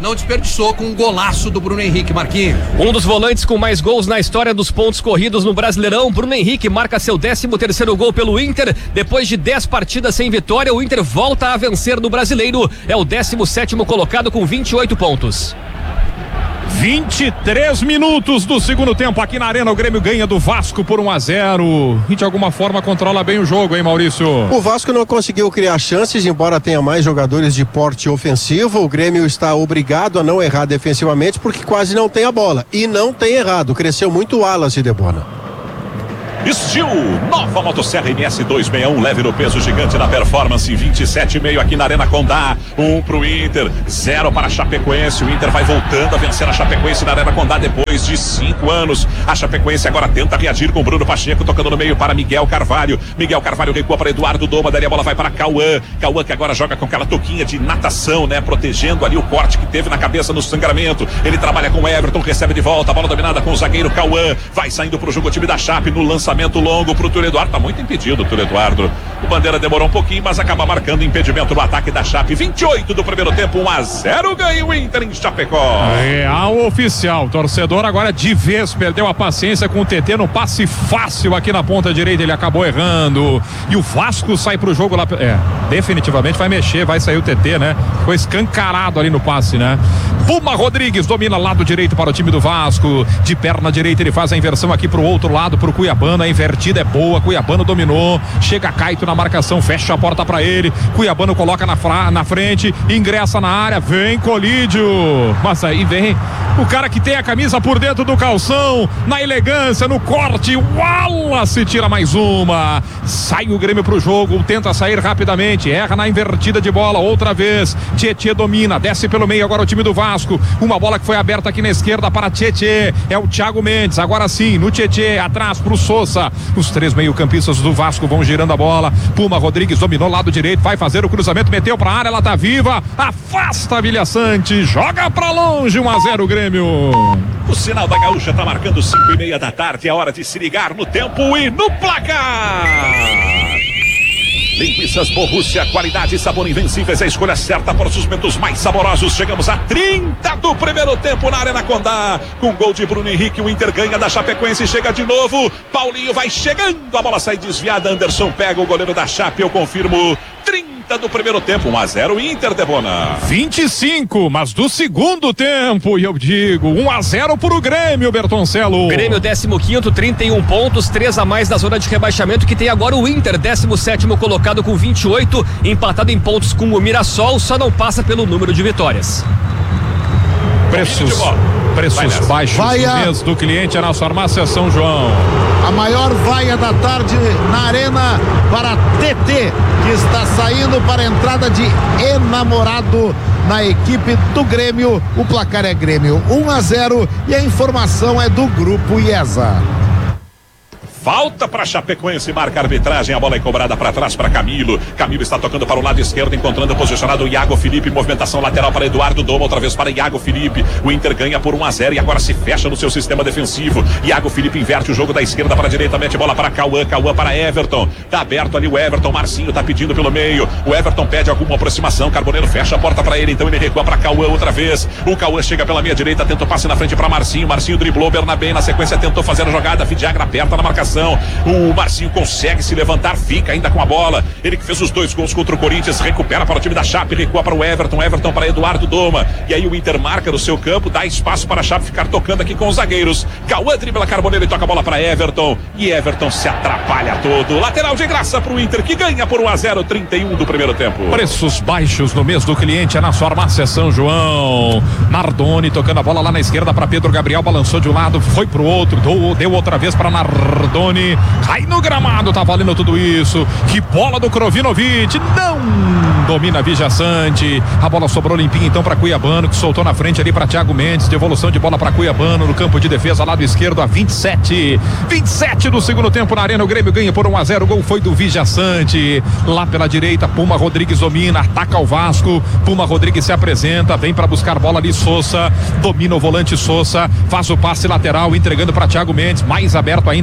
não desperdiçou com um golaço do Bruno Henrique, Marquinhos. Um dos volantes com mais gols na história dos pontos corridos no Brasileirão, Bruno Henrique marca seu décimo terceiro gol pelo Inter. Depois de dez partidas sem vitória, o Inter volta a vencer no Brasileiro. É o décimo sétimo colocado com vinte e oito pontos. vinte e três minutos do segundo tempo aqui na Arena. O Grêmio ganha do Vasco por um a zero e de alguma forma controla bem o jogo, hein, Maurício? O Vasco não conseguiu criar chances, embora tenha mais jogadores de porte ofensivo. O Grêmio está obrigado a não errar defensivamente porque quase não tem a bola. E não tem errado, cresceu muito o Wallace, Debona. Steel, nova motosserra M S duzentos e sessenta e um, leve no peso, gigante na performance, vinte e sete e meio aqui na Arena Condá. Um pro Inter, zero para a Chapecoense. O Inter vai voltando a vencer a Chapecoense na Arena Condá depois de cinco anos. A Chapecoense agora tenta reagir com Bruno Pacheco, tocando no meio para Miguel Carvalho. Miguel Carvalho recua para Eduardo Doma, daí a bola vai para Cauã. Cauã que agora joga com aquela toquinha de natação, né? Protegendo ali o corte que teve na cabeça no sangramento. Ele trabalha com Everton, recebe de volta, a bola dominada com o zagueiro Cauã. Vai saindo pro jogo o time da Chape no lançamento longo pro Túlio Eduardo, tá muito impedido o Túlio Eduardo. O Bandeira demorou um pouquinho, mas acaba marcando impedimento no ataque da Chape. vinte e oito do primeiro tempo, um a zero, ganha o Inter em Chapecó. Real oficial, torcedor agora de vez perdeu a paciência com o T T no passe fácil aqui na ponta direita, ele acabou errando. E o Vasco sai pro jogo lá, é, definitivamente vai mexer, vai sair o T T, né? Ficou escancarado ali no passe, né? Puma Rodrigues domina lado direito para o time do Vasco, de perna direita ele faz a inversão aqui pro outro lado, pro Cuiabano. A invertida é boa, Cuiabano dominou, chega Caito na marcação, fecha a porta pra ele, Cuiabano coloca na, fra, na frente, ingressa na área, vem Colídio, mas aí vem o cara que tem a camisa por dentro do calção, na elegância, no corte, Wallace tira mais uma, sai o Grêmio pro jogo, tenta sair rapidamente, erra na invertida de bola, outra vez, Tietê domina, desce pelo meio agora o time do Vasco, uma bola que foi aberta aqui na esquerda para Tietê, é o Thiago Mendes, agora sim, no Tietê, atrás pro Sousa. Os três meio-campistas do Vasco vão girando a bola. Puma Rodrigues dominou lado direito, vai fazer o cruzamento, meteu pra área, ela tá viva, afasta a Vilha Sante, joga pra longe, um a zero Grêmio. O sinal da Gaúcha tá marcando cinco e meia da tarde, é hora de se ligar no tempo e no placar. Linguiças Borrússia, qualidade e sabor invencíveis, a escolha certa para os momentos mais saborosos. Chegamos a trinta do primeiro tempo na Arena Condá. Com gol de Bruno Henrique, o Inter ganha da Chapecoense, chega de novo. Paulinho vai chegando, a bola sai desviada. Anderson pega o goleiro da Chape, eu confirmo. trinta do primeiro tempo, um a zero Inter, Debona. vinte e cinco, mas do segundo tempo, e eu digo, um a zero pro Grêmio, Bertoncelo. Grêmio décimo quinto, trinta e um pontos, três a mais da zona de rebaixamento, que tem agora o Inter, décimo sétimo colocado com vinte e oito, empatado em pontos com o Mirassol, só não passa pelo número de vitórias. Preços, preços baixos no mês do cliente é na farmácia São João. A maior vaia da tarde na Arena para T T, que está saindo para a entrada de enamorado na equipe do Grêmio. O placar é Grêmio um a zero e a informação é do Grupo IESA. Falta para Chapecoense, marca a arbitragem, a bola é cobrada para trás para Camilo. Camilo está tocando para o lado esquerdo, encontrando posicionado o Iago Felipe, movimentação lateral para Eduardo Doma, outra vez para Iago Felipe. O Inter ganha por um a zero e agora se fecha no seu sistema defensivo. Iago Felipe inverte o jogo da esquerda para a direita, mete bola para Cauã, Cauã para Everton. Tá aberto ali o Everton, Marcinho tá pedindo pelo meio. O Everton pede alguma aproximação, Carboneiro fecha a porta para ele, então ele recua para Cauã outra vez. O Cauã chega pela meia direita, tenta o passe na frente para Marcinho. Marcinho driblou, Bernabé na sequência tentou fazer a jogada, Vidagra aperta na marcação. O Marcinho consegue se levantar, fica ainda com a bola. Ele que fez os dois gols contra o Corinthians, recupera para o time da Chape, recua para o Everton, Everton para Eduardo Doma. E aí o Inter marca no seu campo, dá espaço para a Chape ficar tocando aqui com os zagueiros. Cauã dribla Carboneiro e toca a bola para Everton. E Everton se atrapalha todo. Lateral de graça para o Inter, que ganha por um a zero, trinta e um do primeiro tempo. Preços baixos no mês do cliente é na farmácia São João. Nardoni tocando a bola lá na esquerda para Pedro Gabriel, balançou de um lado, foi pro outro, deu, deu outra vez para Nardoni. Cai no gramado, tá valendo tudo isso. Que bola do Krovinovic, não domina Vilha Sante. A bola sobrou limpinha então para Cuiabano, que soltou na frente ali para Thiago Mendes. Devolução de bola para Cuiabano no campo de defesa, lado esquerdo, a vinte e sete. vinte e sete do segundo tempo na Arena. O Grêmio ganha por um a zero. O gol foi do Vilha Sante. Lá pela direita, Puma Rodrigues domina, ataca o Vasco. Puma Rodrigues se apresenta, vem para buscar bola ali. Sousa domina o volante Sousa, faz o passe lateral, entregando para Thiago Mendes. Mais aberto ainda agora do lado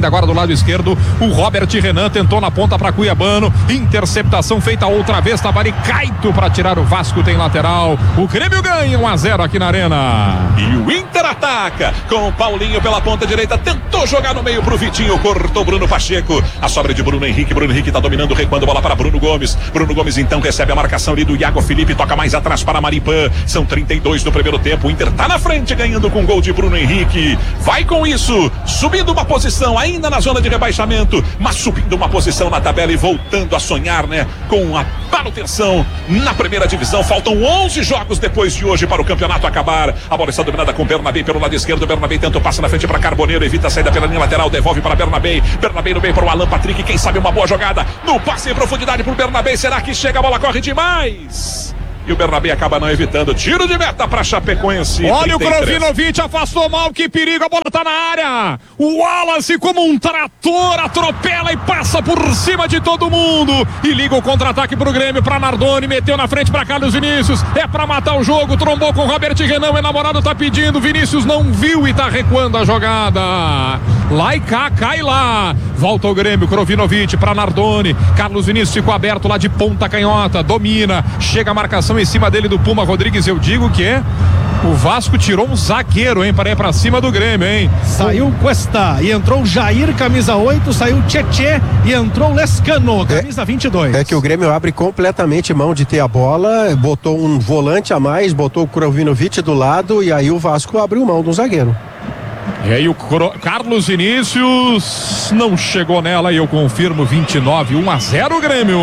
lado esquerdo, o Robert Renan tentou na ponta para Cuiabano, interceptação feita outra vez, Tavari Caito para tirar o Vasco, tem lateral, o Grêmio ganha um a zero aqui na Arena. E o Inter ataca com o Paulinho pela ponta direita, tentou jogar no meio pro Vitinho, cortou Bruno Pacheco, a sobra de Bruno Henrique, Bruno Henrique tá dominando, recuando bola para Bruno Gomes, Bruno Gomes então recebe a marcação ali do Iago Felipe, toca mais atrás para Maripã, são trinta e dois no primeiro tempo, o Inter tá na frente ganhando com gol de Bruno Henrique, vai com isso, subindo uma posição ainda na zona de rebaixamento, mas subindo uma posição na tabela e voltando a sonhar, né, com a manutenção na primeira divisão. Faltam onze jogos depois de hoje para o campeonato acabar. A bola está dominada com Bernabé pelo lado esquerdo. Bernabé tenta o passe na frente para Carboneiro, evita a saída pela linha lateral, devolve para Bernabé. Bernabé no meio para o Alan Patrick. Quem sabe uma boa jogada no passe em profundidade para o Bernabé. Será que chega? A bola corre demais. E o Bernabé acaba não evitando. Tiro de meta para Chapecoense. Olha trinta e três. O Krovinovic afastou mal, que perigo, a bola tá na área. O Wallace como um trator atropela e passa por cima de todo mundo. E liga o contra-ataque pro Grêmio, pra Nardoni, meteu na frente pra Carlos Vinícius. É pra matar o jogo, trombou com o Robert Renan, o enamorado tá pedindo, Vinícius não viu e tá recuando a jogada. Lá e cá, cai lá. Volta o Grêmio, Krovinovic pra Nardoni. Carlos Vinícius ficou aberto lá de ponta canhota, domina, chega a marcação em cima dele do Puma Rodrigues. Eu digo que é o Vasco tirou um zagueiro, hein, para ir pra cima do Grêmio, hein. Saiu Cuesta e entrou Jair, camisa oito, saiu Tchê e entrou Lescano, camisa vinte e dois. É que o Grêmio abre completamente mão de ter a bola, botou um volante a mais, botou o Krovinovic do lado e aí o Vasco abriu mão do zagueiro. E aí o Cro... Carlos Vinícius não chegou nela e eu confirmo, vinte e nove, um a zero Grêmio.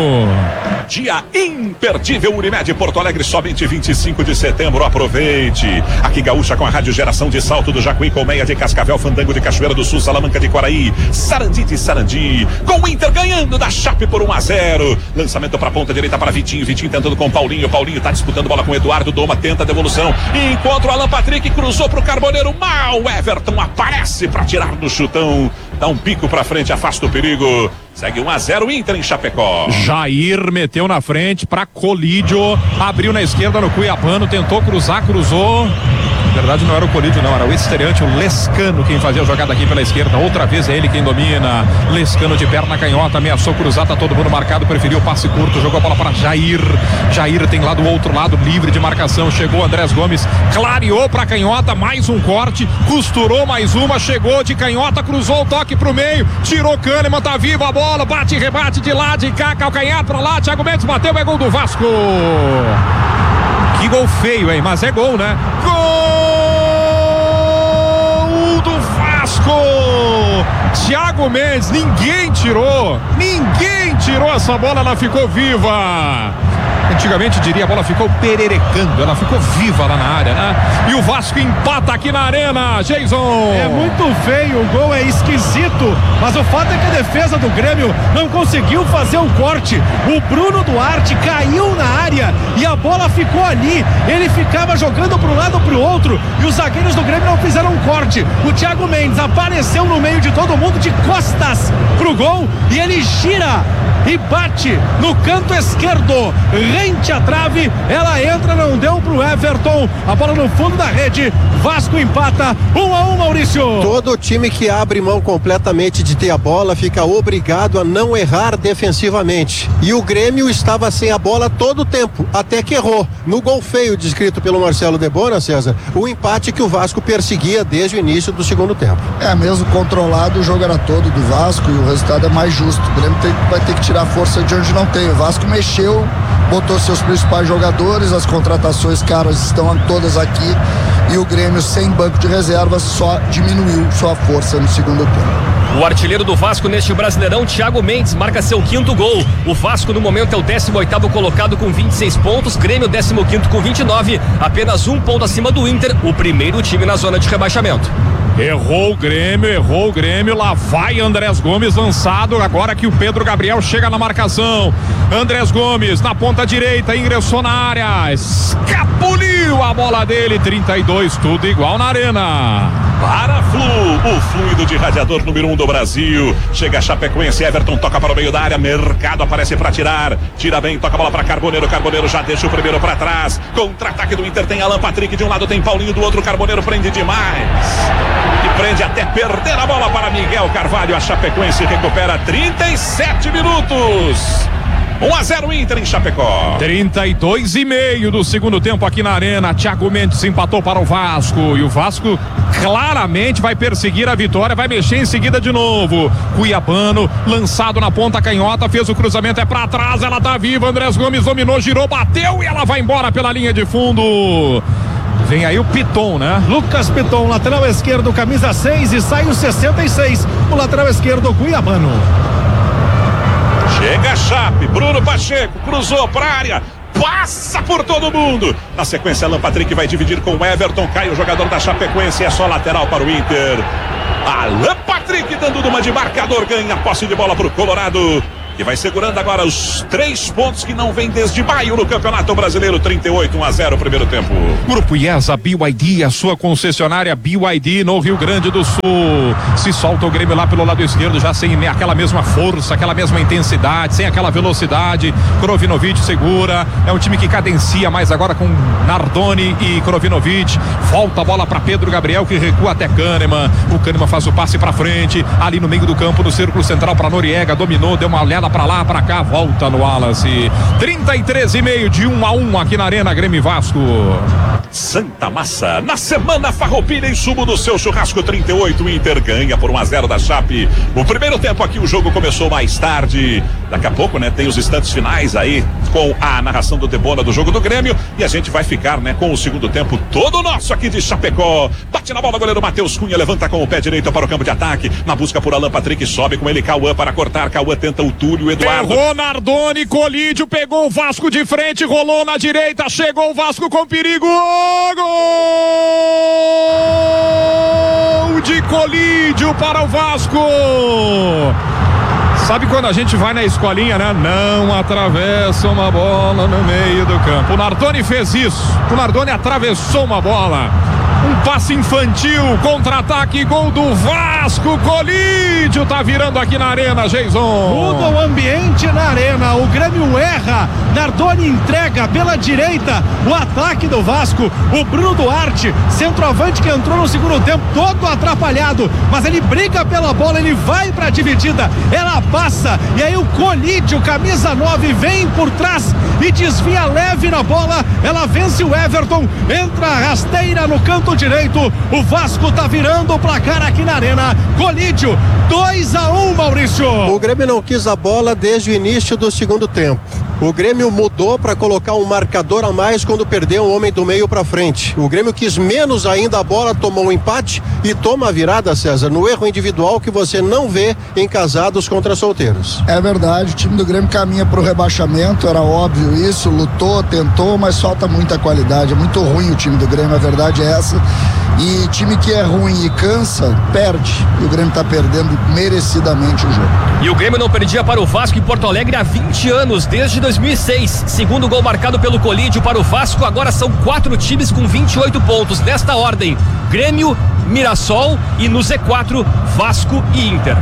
Dia imperdível Unimed Porto Alegre, somente vinte e cinco de setembro, aproveite. Aqui Gaúcha com a Rádio Geração de Salto do Jacuí, Colmeia de Cascavel, Fandango de Cachoeira do Sul, Salamanca de Quaraí, Sarandi de Sarandi, com o Inter ganhando da Chape por um a zero. Lançamento para a ponta direita para Vitinho, Vitinho tentando com Paulinho, Paulinho tá disputando bola com Eduardo, Doma tenta a devolução, encontra o Alan Patrick, cruzou pro Carboneiro, mal, Everton aparece para tirar no chutão, dá um pico para frente, afasta o perigo. Segue um a zero Inter em Chapecó. Jair meteu na frente para Colídio, abriu na esquerda no Cuiabano, tentou cruzar, cruzou. Na verdade não era o Colídio não, era o estreante, o Lescano, quem fazia a jogada aqui pela esquerda. Outra vez é ele quem domina. Lescano de perna canhota, ameaçou cruzar, tá todo mundo marcado, preferiu o passe curto, jogou a bola para Jair. Jair tem lá do outro lado, livre de marcação, chegou Andrés Gomes, clareou para canhota, mais um corte, costurou mais uma, chegou de canhota, cruzou o toque pro meio, tirou Kahneman, tá vivo a bola, bate e rebate de lá, de cá, calcanhar pra lá, Thiago Mendes bateu, é gol do Vasco. Que gol feio, hein? Mas é gol, né? Gol do Vasco! Thiago Mendes, ninguém tirou, ninguém tirou essa bola, ela ficou viva. Antigamente diria, a bola ficou pererecando, ela ficou viva lá na área, né? E o Vasco empata aqui na Arena, Jason. É muito feio, o gol é esquisito, mas o fato é que a defesa do Grêmio não conseguiu fazer o corte. O Bruno Duarte caiu na área e a bola ficou ali. Ele ficava jogando para um lado para o outro e os zagueiros do Grêmio não fizeram um corte. O Thiago Mendes apareceu no meio de todo mundo de costas pro gol e ele gira e bate no canto esquerdo, rente à trave, ela entra, não deu pro Everton, a bola no fundo da rede, Vasco empata, um a um, Maurício. Todo time que abre mão completamente de ter a bola fica obrigado a não errar defensivamente, e o Grêmio estava sem a bola todo o tempo, até que errou, no gol feio descrito pelo Marcelo Debona, César, o empate que o Vasco perseguia desde o início do segundo tempo. É, mesmo controlado, o jogo era todo do Vasco e o resultado é mais justo. O Grêmio tem, vai ter que tirar força de onde não tem. O Vasco mexeu, botou seus principais jogadores, as contratações caras estão todas aqui e o Grêmio sem banco de reservas só diminuiu sua força no segundo tempo. O artilheiro do Vasco neste Brasileirão, Thiago Mendes, marca seu quinto gol. O Vasco no momento é o décimo oitavo colocado com vinte e seis pontos, Grêmio décimo quinto com vinte e nove, apenas um ponto acima do Inter, o primeiro time na zona de rebaixamento. Errou o Grêmio, errou o Grêmio, lá vai Andrés Gomes lançado, agora que o Pedro Gabriel chega na marcação. Andrés Gomes na ponta direita, ingressou na área, escapuliu a bola dele, trinta e dois, tudo igual na Arena. Para Flu, o fluido de radiador número um do Brasil. Chega a Chapecoense, Everton toca para o meio da área, Mercado aparece para tirar, tira bem, toca a bola para Carboneiro, Carboneiro já deixa o primeiro para trás, contra-ataque do Inter, tem Alan Patrick, de um lado tem Paulinho, do outro Carboneiro prende demais, e prende até perder a bola para Miguel Carvalho. A Chapecoense recupera trinta e sete minutos. um a zero Inter em Chapecó. trinta e dois e meio do segundo tempo aqui na Arena. Thiago Mendes empatou para o Vasco. E o Vasco claramente vai perseguir a vitória. Vai mexer em seguida de novo. Cuiabano, lançado na ponta canhota. Fez o cruzamento, é para trás. Ela tá viva. Andrés Gomes dominou, girou, bateu. E ela vai embora pela linha de fundo. Vem aí o Piton, né? Lucas Piton, lateral esquerdo, camisa seis. E sai o sessenta e seis. O lateral esquerdo, Cuiabano. Chega a Chape, Bruno Pacheco, cruzou para a área, passa por todo mundo. Na sequência, Alan Patrick vai dividir com o Everton, cai o jogador da Chapecoense, é só lateral para o Inter. Alan Patrick dando uma de marcador, ganha posse de bola para o Colorado, que vai segurando agora os três pontos que não vem desde maio no Campeonato Brasileiro. Trinta e oito, um a zero primeiro tempo. Grupo IESA B Y D, a sua concessionária B Y D no Rio Grande do Sul. Se solta o Grêmio lá pelo lado esquerdo, já sem aquela mesma força, aquela mesma intensidade, sem aquela velocidade. Krovinovic segura, é um time que cadencia mais agora com Nardoni e Krovinovic. Volta a bola para Pedro Gabriel, que recua até Kahneman. O Kahneman faz o passe para frente, ali no meio do campo, no círculo central para Noriega, dominou, deu uma olhada pra lá, pra cá, volta no Wallace. trinta e três e meio de um a um aqui na Arena, Grêmio e Vasco. Santa Massa, na semana Farroupilha em sumo do seu churrasco. Trinta e oito, Inter ganha por um a zero da Chape. O primeiro tempo aqui, o jogo começou mais tarde. Daqui a pouco, né, tem os instantes finais aí com a narração do Debona do jogo do Grêmio, e a gente vai ficar, né, com o segundo tempo todo nosso aqui de Chapecó. Bate na bola, goleiro Matheus Cunha, levanta com o pé direito para o campo de ataque, na busca por Alan Patrick, sobe com ele Cauã para cortar, Cauã tenta o Túlio, Eduardo. Errou Nardoni, Colídio, pegou o Vasco de frente, rolou na direita, chegou o Vasco com perigo, gol de Colídio para o Vasco. Sabe quando a gente vai na escolinha, né? Não atravessa uma bola no meio do campo. O Nardoni fez isso. O Nardoni atravessou uma bola. Um passe infantil, contra-ataque, gol do Vasco. Colídio tá virando aqui na Arena, Jason. Muda o ambiente na Arena. O Grêmio erra. Nardoni entrega pela direita o ataque do Vasco. O Bruno Duarte, centroavante que entrou no segundo tempo, todo atrapalhado, mas ele briga pela bola, ele vai pra dividida, ela passa, e aí o Colídio, camisa nove, vem por trás e desvia leve na bola. Ela vence o Everton, entra rasteira no canto direito. O Vasco tá virando o placar aqui na Arena. Colídio, dois a um, Maurício. O Grêmio não quis a bola desde o início do segundo tempo. O Grêmio mudou para colocar um marcador a mais quando perdeu um homem do meio para frente. O Grêmio quis menos ainda a bola, tomou um empate e toma a virada, César, no erro individual que você não vê em casados contra solteiros. É verdade, o time do Grêmio caminha para o rebaixamento, era óbvio isso, lutou, tentou, mas falta muita qualidade. É muito ruim o time do Grêmio, a verdade é essa. E time que é ruim e cansa, perde. E o Grêmio está perdendo merecidamente o jogo. E o Grêmio não perdia para o Vasco em Porto Alegre há vinte anos, desde dois mil e seis. Segundo gol marcado pelo Colídio para o Vasco, agora são quatro times com vinte e oito pontos. Nesta ordem, Grêmio, Mirassol e no Z quatro, Vasco e Inter.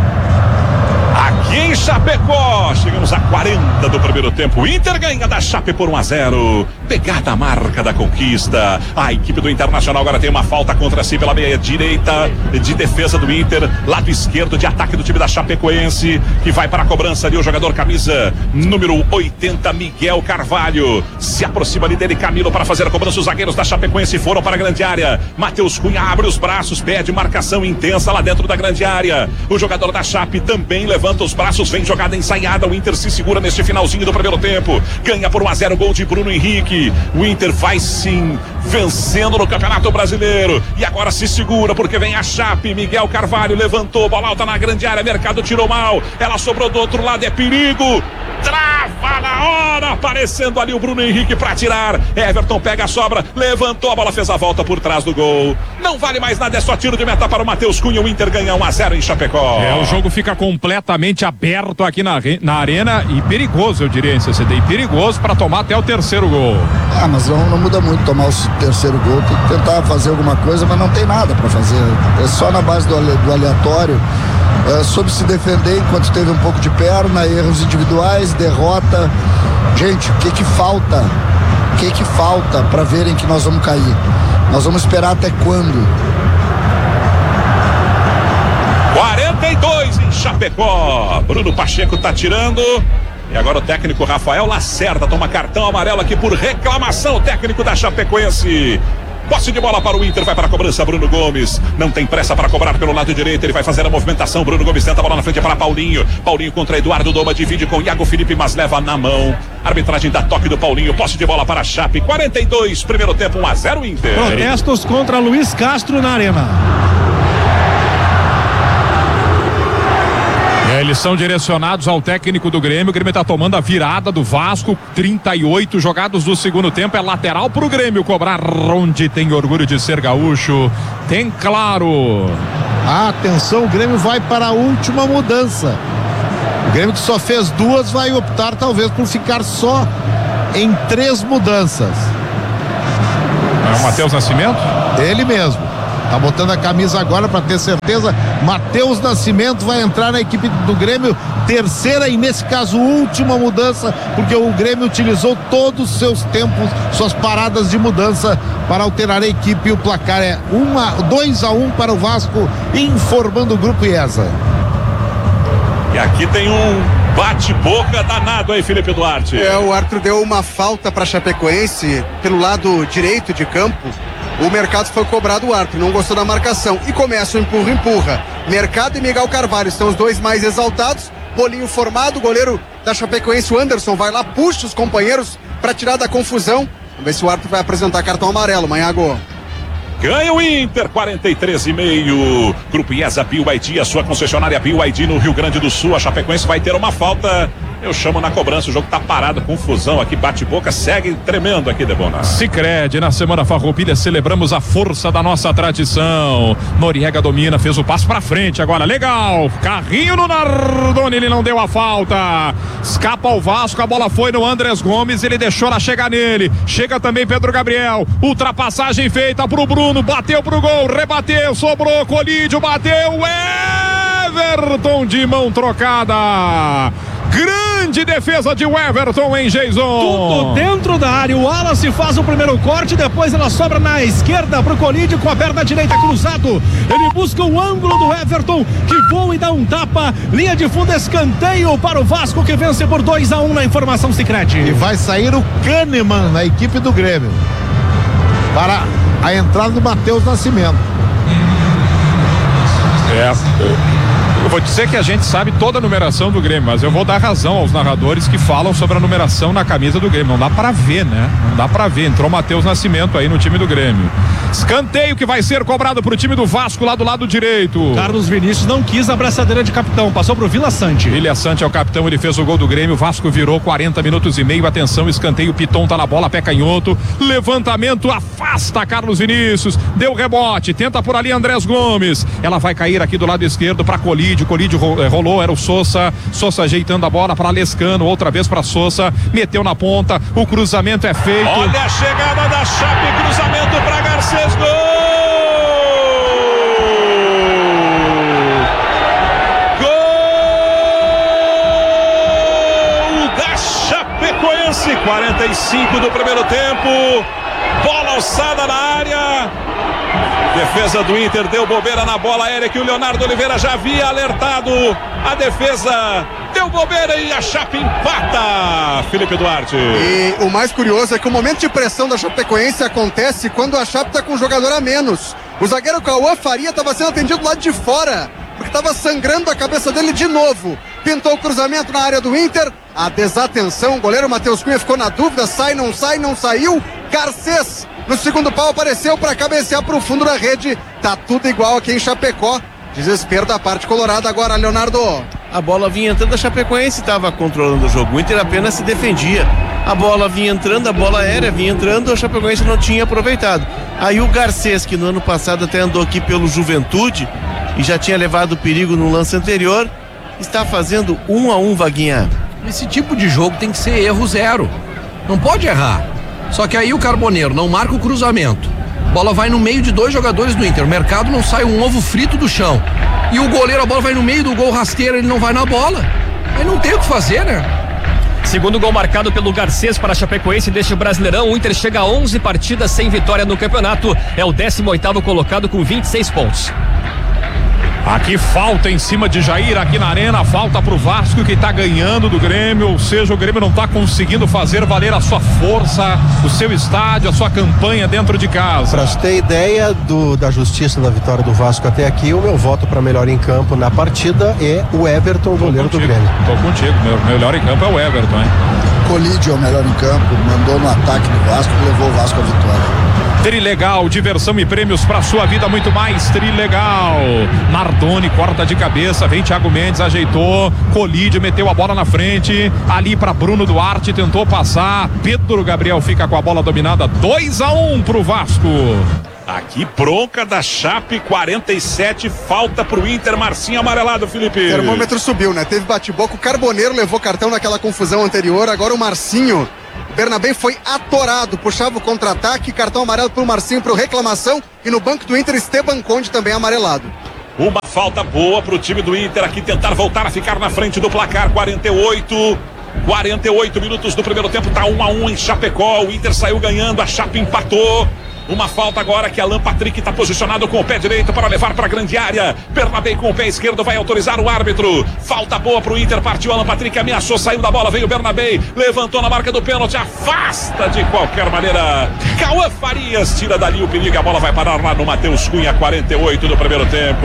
Aqui em Chapecó, chegamos a quarenta do primeiro tempo. Inter ganha da Chape por um a zero. Pegada a marca da conquista. A equipe do Internacional agora tem uma falta contra si pela meia direita de defesa do Inter. Lado esquerdo de ataque do time da Chapecoense, que vai para a cobrança ali o jogador camisa número oitenta, Miguel Carvalho. Se aproxima ali dele Camilo para fazer a cobrança. Os zagueiros da Chapecoense foram para a grande área. Matheus Cunha abre os braços, pede marcação intensa lá dentro da grande área. O jogador da Chape também levanta os braços, vem jogada ensaiada. O Inter se segura neste finalzinho do primeiro tempo. Ganha por um a zero, gol de Bruno Henrique. O Inter vai sim vencendo no Campeonato Brasileiro. E agora se segura porque vem a Chape. Miguel Carvalho levantou, bola alta na grande área. Mercado tirou mal. Ela sobrou do outro lado, é perigo. trava na hora, aparecendo ali o Bruno Henrique pra tirar. Everton pega a sobra, levantou a bola, fez a volta por trás do gol. Não vale mais nada, é só tiro de meta para o Matheus Cunha. O Inter ganha um a zero em Chapecó. É, o jogo fica completamente aberto aqui na, na arena e perigoso, eu diria, em C C D, e perigoso para tomar até o terceiro gol. Ah, mas não, não muda muito tomar o terceiro gol, tem que tentar fazer alguma coisa, mas não tem nada para fazer, é só na base do, do aleatório. É, soube se defender enquanto teve um pouco de perna, erros individuais, derrota. Gente, o que que falta? O que que falta para verem que nós vamos cair? Nós vamos esperar até quando? quarenta e dois em Chapecó. Bruno Pacheco tá tirando. E agora o técnico Rafael Lacerda toma cartão amarelo aqui por reclamação. O técnico da Chapecoense. Posse de bola para o Inter, vai para a cobrança Bruno Gomes, não tem pressa para cobrar pelo lado direito, ele vai fazer a movimentação, Bruno Gomes tenta a bola na frente para Paulinho, Paulinho contra Eduardo Doma, divide com Iago Felipe, mas leva na mão, arbitragem dá toque do Paulinho, posse de bola para a Chape, quarenta e dois, primeiro tempo, um a zero Inter. Protestos contra Luiz Castro na arena. É, eles são direcionados ao técnico do Grêmio. O Grêmio está tomando a virada do Vasco. trinta e oito jogados do segundo tempo. É lateral para o Grêmio cobrar, onde tem orgulho de ser gaúcho. Tem claro. Atenção, o Grêmio vai para a última mudança. O Grêmio que só fez duas vai optar talvez por ficar só em três mudanças. É o Matheus Nascimento? Ele mesmo. Tá botando a camisa agora para ter certeza. Matheus Nascimento vai entrar na equipe do Grêmio, terceira e nesse caso última mudança, porque o Grêmio utilizou todos os seus tempos, suas paradas de mudança para alterar a equipe. E o placar é dois a um para o Vasco, informando o Grupo IESA. E aqui tem um bate-boca danado aí, Felipe Duarte. É, o árbitro deu uma falta para Chapecoense pelo lado direito de campo. O Mercado foi cobrado, o árbitro não gostou da marcação e começa o empurra-empurra. Mercado e Miguel Carvalho são os dois mais exaltados. Bolinho formado, o goleiro da Chapecoense, o Anderson, vai lá, puxa os companheiros para tirar da confusão. Vamos ver se o árbitro vai apresentar cartão amarelo, Manhago. Ganha o Inter, quarenta e três e meio. Grupo IESA B Y D, a sua concessionária B Y D no Rio Grande do Sul. A Chapecoense vai ter uma falta. Eu chamo na cobrança, o jogo tá parado, confusão aqui, bate-boca, segue tremendo aqui, Debona. Sicredi, na Semana Farroupilha celebramos a força da nossa tradição. Noriega domina, fez o passo pra frente agora, legal, carrinho no Nardoni, ele não deu a falta, escapa o Vasco, a bola foi no Andrés Gomes, ele deixou ela chegar nele, chega também Pedro Gabriel, ultrapassagem feita pro Bruno, bateu pro gol, rebateu, sobrou, Colídio, bateu, Everton de mão trocada. Grande defesa de Everton, hein, Jason? Tudo dentro da área. O Wallace faz o primeiro corte, depois ela sobra na esquerda pro Colídio com a perna direita cruzado. Ele busca o ângulo do Everton, que voa e dá um tapa. Linha de fundo, escanteio para o Vasco, que vence por dois a um na informação Sicredi. E vai sair o Kahneman na equipe do Grêmio para a entrada do Matheus Nascimento. É, eu vou dizer que a gente sabe toda a numeração do Grêmio, mas eu vou dar razão aos narradores que falam sobre a numeração na camisa do Grêmio. Não dá pra ver, né? Não dá pra ver. Entrou o Matheus Nascimento aí no time do Grêmio. Escanteio que vai ser cobrado pro time do Vasco lá do lado direito. Carlos Vinícius não quis a abraçadeira de capitão, passou pro Vila Sante. Vila Sante é o capitão, ele fez o gol do Grêmio. O Vasco virou quarenta minutos e meio. Atenção, escanteio, Piton tá na bola, pé canhoto. Levantamento, afasta Carlos Vinícius. Deu rebote, tenta por ali Andrés Gomes. Ela vai cair aqui do lado esquerdo pra Colídio. Colídio rolou, era o Sousa. Sousa ajeitando a bola para Lescano, outra vez para Sousa. Meteu na ponta, o cruzamento é feito. Olha a chegada da Chape, cruzamento para Garcês, gol! Gol da Chapecoense, quarenta e cinco do primeiro tempo. Bola alçada na área. Defesa do Inter deu bobeira na bola aérea que o Leonardo Oliveira já havia alertado. A defesa deu bobeira e a Chape empata, Felipe Duarte. E o mais curioso é que o momento de pressão da Chapecoense acontece quando a Chape está com um jogador a menos. O zagueiro Cauã Faria estava sendo atendido do lado de fora, porque estava sangrando a cabeça dele de novo. Pintou o cruzamento na área do Inter. A desatenção, o goleiro Matheus Cunha ficou na dúvida, sai, não sai, não saiu. Garcês no segundo pau apareceu para cabecear para o fundo da rede. Tá tudo igual aqui em Chapecó. Desespero da parte colorada agora, Leonardo. a bola vinha entrando, a Chapecoense estava controlando o jogo, o Inter apenas se defendia. A bola vinha entrando, a bola aérea vinha entrando, a Chapecoense não tinha aproveitado. Aí o Garcês, que no ano passado até andou aqui pelo Juventude e já tinha levado perigo no lance anterior, está fazendo um a um, Vaguinha. Esse tipo de jogo tem que ser erro zero. Não pode errar. Só que aí o Carboneiro não marca o cruzamento. Bola vai no meio de dois jogadores do Inter. O Mercado não sai um ovo frito do chão. E o goleiro, a bola vai no meio do gol rasteiro, ele não vai na bola. Aí não tem o que fazer, né? Segundo gol marcado pelo Garcês para a Chapecoense deste Brasileirão, o Inter chega a onze partidas sem vitória no campeonato, é o décimo oitavo colocado com vinte e seis pontos. Aqui falta em cima de Jair, aqui na arena, falta pro Vasco que tá ganhando do Grêmio, ou seja, o Grêmio não tá conseguindo fazer valer a sua força, o seu estádio, a sua campanha dentro de casa. Pra você ter ideia do, da justiça da vitória do Vasco até aqui, o meu voto para melhor em campo na partida é o Everton, goleiro do Grêmio. Tô contigo, meu melhor em campo é o Everton, hein? Colídio é o melhor em campo, mandou no ataque do Vasco e levou o Vasco à vitória. Trilegal, diversão e prêmios pra sua vida, muito mais. Trilegal. Nardoni corta de cabeça, vem Thiago Mendes, ajeitou. Colídio meteu a bola na frente. Ali pra Bruno Duarte, tentou passar. Pedro Gabriel fica com a bola dominada. dois a um pro Vasco. Aqui bronca da Chape, quarenta e sete, falta pro Inter, Marcinho amarelado, Felipe. O termômetro subiu, né? Teve bate-boca, o Carboneiro levou cartão naquela confusão anterior, agora o Marcinho. Bernabé foi atorado, puxava o contra-ataque, cartão amarelo pro Marcinho, pro reclamação, e no banco do Inter, Esteban Conde também amarelado. Uma falta boa pro time do Inter aqui tentar voltar a ficar na frente do placar. quarenta e oito, quarenta e oito minutos do primeiro tempo, tá um a um em Chapecó, o Inter saiu ganhando, a Chape empatou. Uma falta agora que Alan Patrick está posicionado com o pé direito para levar para a grande área. Bernabé com o pé esquerdo vai autorizar o árbitro. Falta boa para o Inter, partiu Alan Patrick, ameaçou, saiu da bola, veio o Bernabé, levantou na marca do pênalti, afasta de qualquer maneira. Cauã Farias tira dali o perigo, a bola vai parar lá no Matheus Cunha, quarenta e oito do primeiro tempo.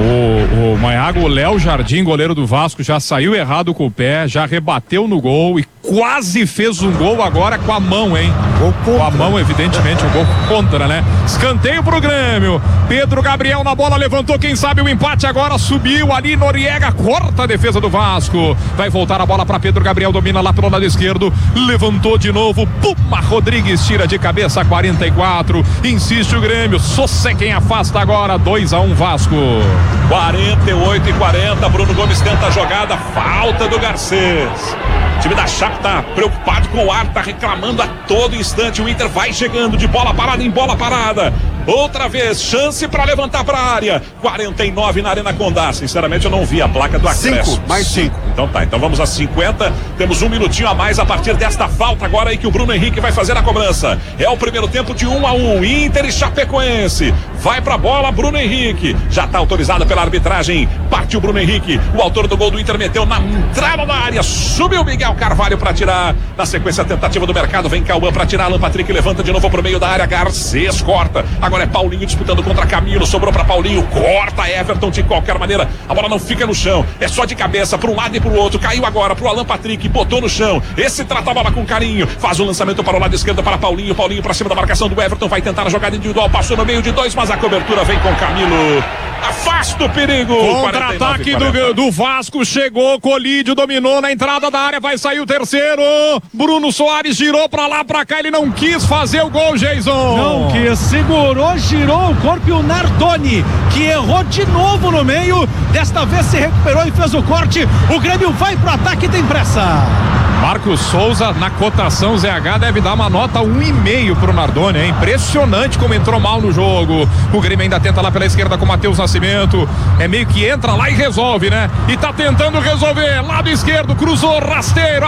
O, o Maiago, o Léo Jardim, goleiro do Vasco, já saiu errado com o pé, já rebateu no gol e quase fez um gol agora com a mão, hein? Gol contra. Com a mão, evidentemente, o gol contra, né? Escanteio pro Grêmio. Pedro Gabriel na bola, levantou, quem sabe o empate agora, subiu ali, Noriega corta a defesa do Vasco. Vai voltar a bola para Pedro Gabriel, domina lá pelo lado esquerdo, levantou de novo, Puma Rodrigues tira de cabeça, quarenta e quatro, insiste o Grêmio, Sossé quem afasta agora, dois a um Vasco. quarenta e oito e quarenta, Bruno Gomes tenta a jogada, falta do Garcês. O time da Chape tá preocupado com o ar, tá reclamando a todo instante. O Inter vai chegando de bola parada em bola parada. Outra vez, chance para levantar para a área. quarenta e nove na Arena Condá. Sinceramente, eu não vi a placa do acréscimo. cinco, mais cinco. Então tá, então vamos a cinquenta. Temos um minutinho a mais a partir desta falta agora aí que o Bruno Henrique vai fazer a cobrança. É o primeiro tempo de um a um. Inter e Chapecoense. Vai pra bola, Bruno Henrique. Já tá autorizado pela arbitragem. Partiu Bruno Henrique. O autor do gol do Inter meteu na entrada da área. Subiu Miguel Carvalho para tirar. Na sequência, a tentativa do Mercado. Vem Cauã para tirar. Alan Patrick levanta de novo pro meio da área. Garcês corta. Agora é Paulinho disputando contra Camilo. Sobrou para Paulinho. Corta Everton de qualquer maneira. A bola não fica no chão. É só de cabeça para um lado e pro outro. Caiu agora pro Alan Patrick. Botou no chão. Esse trata a bola com carinho. Faz o lançamento para o lado esquerdo para Paulinho. Paulinho para cima da marcação do Everton. Vai tentar a jogada individual. Passou no meio de dois, mas a cobertura vem com Camilo. Afasta o perigo. Contra-ataque do, do Vasco, chegou, Colídio dominou na entrada da área, vai sair o terceiro. Bruno Soares girou pra lá, pra cá, ele não quis fazer o gol, Jason. Não quis, segurou, girou o corpo e o Nardoni, que errou de novo no meio, desta vez se recuperou e fez o corte. O Grêmio vai pro ataque e tem pressa. Marcos Souza, na cotação Z H, deve dar uma nota um e meio pro Nardoni. É impressionante como entrou mal no jogo. O Grêmio ainda tenta lá pela esquerda com o Matheus Nascimento. É meio que entra lá e resolve, né? E tá tentando resolver. Lado esquerdo, cruzou, rasteiro,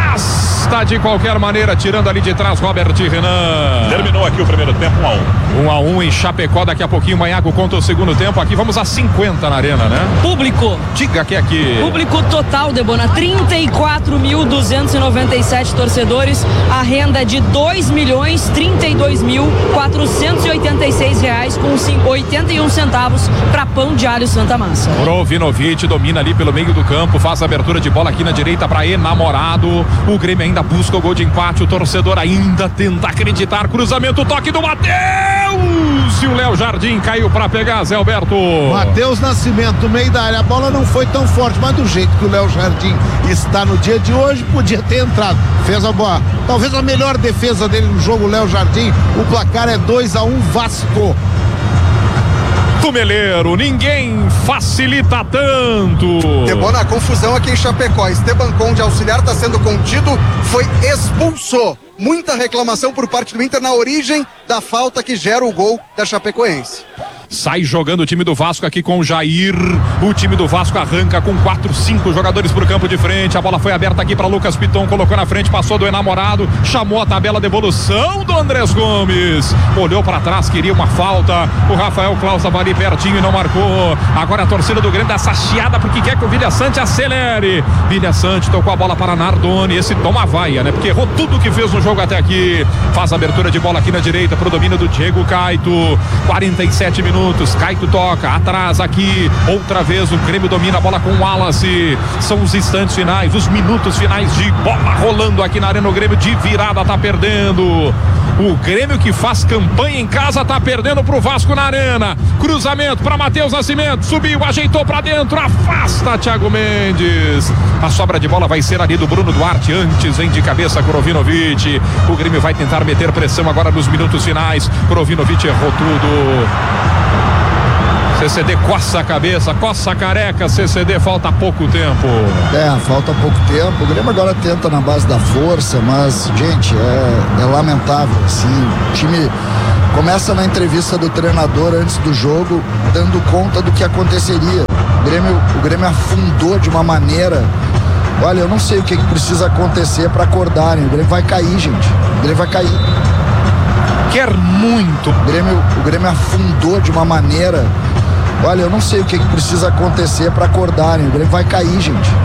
afasta de qualquer maneira, tirando ali de trás Robert Renan. Terminou aqui o primeiro tempo, um a um. um a um em Chapecó, daqui a pouquinho o Maiago conta o segundo tempo. Aqui vamos a cinquenta na arena, né? Público. Diga que aqui. Público total, Debona, trinta e quatro mil duzentos quatrocentos e noventa e sete torcedores, a renda é de dois milhões trinta e dois mil quatrocentos e oitenta e seis reais com oitenta e um centavos para Pão de Alho Santa Massa. Brovinovic domina ali pelo meio do campo, faz a abertura de bola aqui na direita para Enamorado. O Grêmio ainda busca o gol de empate, o torcedor ainda tenta acreditar. Cruzamento, toque do Matheus e o Léo Jardim caiu para pegar, Zé Alberto. Matheus Nascimento, no meio da área, a bola não foi tão forte, mas do jeito que o Léo Jardim está no dia de hoje, podia ter entrado. Fez a boa, talvez a melhor defesa dele no jogo, o Léo Jardim. O placar é dois a um Vasco. Tumeleiro, ninguém facilita tanto. Debona, a confusão aqui em Chapecó. Esteban Conde, auxiliar, está sendo contido, foi expulso. Muita reclamação por parte do Inter na origem da falta que gera o gol da Chapecoense. Sai jogando o time do Vasco aqui com o Jair. O time do Vasco arranca com quatro, cinco jogadores pro campo de frente. A bola foi aberta aqui para Lucas Piton, colocou na frente, passou do Enamorado, chamou a tabela de evolução do Andrés Gomes. Olhou para trás, queria uma falta. O Rafael Claus estava ali pertinho e não marcou. Agora a torcida do Grêmio dá saciada porque quer que o Vilha Sante acelere. Vilha Sante tocou a bola para Nardoni. Esse toma vaia, né? Porque errou tudo que fez no jogo até aqui. Faz a abertura de bola aqui na direita pro domínio do Diego Caito. quarenta e sete minutos. Caito toca, atrás aqui, outra vez o Grêmio domina a bola com o Wallace. São os instantes finais, os minutos finais de bola rolando aqui na Arena. O Grêmio de virada tá perdendo. O Grêmio que faz campanha em casa tá perdendo pro Vasco na Arena. Cruzamento para Matheus Nascimento, subiu, ajeitou para dentro, afasta Thiago Mendes. A sobra de bola vai ser ali do Bruno Duarte, antes vem de cabeça Brovinovic. O Grêmio vai tentar meter pressão agora nos minutos finais. Brovinovic errou tudo. C C D coça a cabeça, coça a careca, C C D, falta pouco tempo. É, falta pouco tempo. O Grêmio agora tenta na base da força, mas, gente, é, é lamentável, assim. O time começa na entrevista do treinador antes do jogo, dando conta do que aconteceria. O Grêmio, o Grêmio afundou de uma maneira. Olha, eu não sei o que, que precisa acontecer para acordarem. O Grêmio vai cair, gente. O Grêmio vai cair. Quer muito. O Grêmio, o Grêmio afundou de uma maneira. Olha, eu não sei o que, que precisa acontecer para acordarem. O Grêmio vai cair, gente.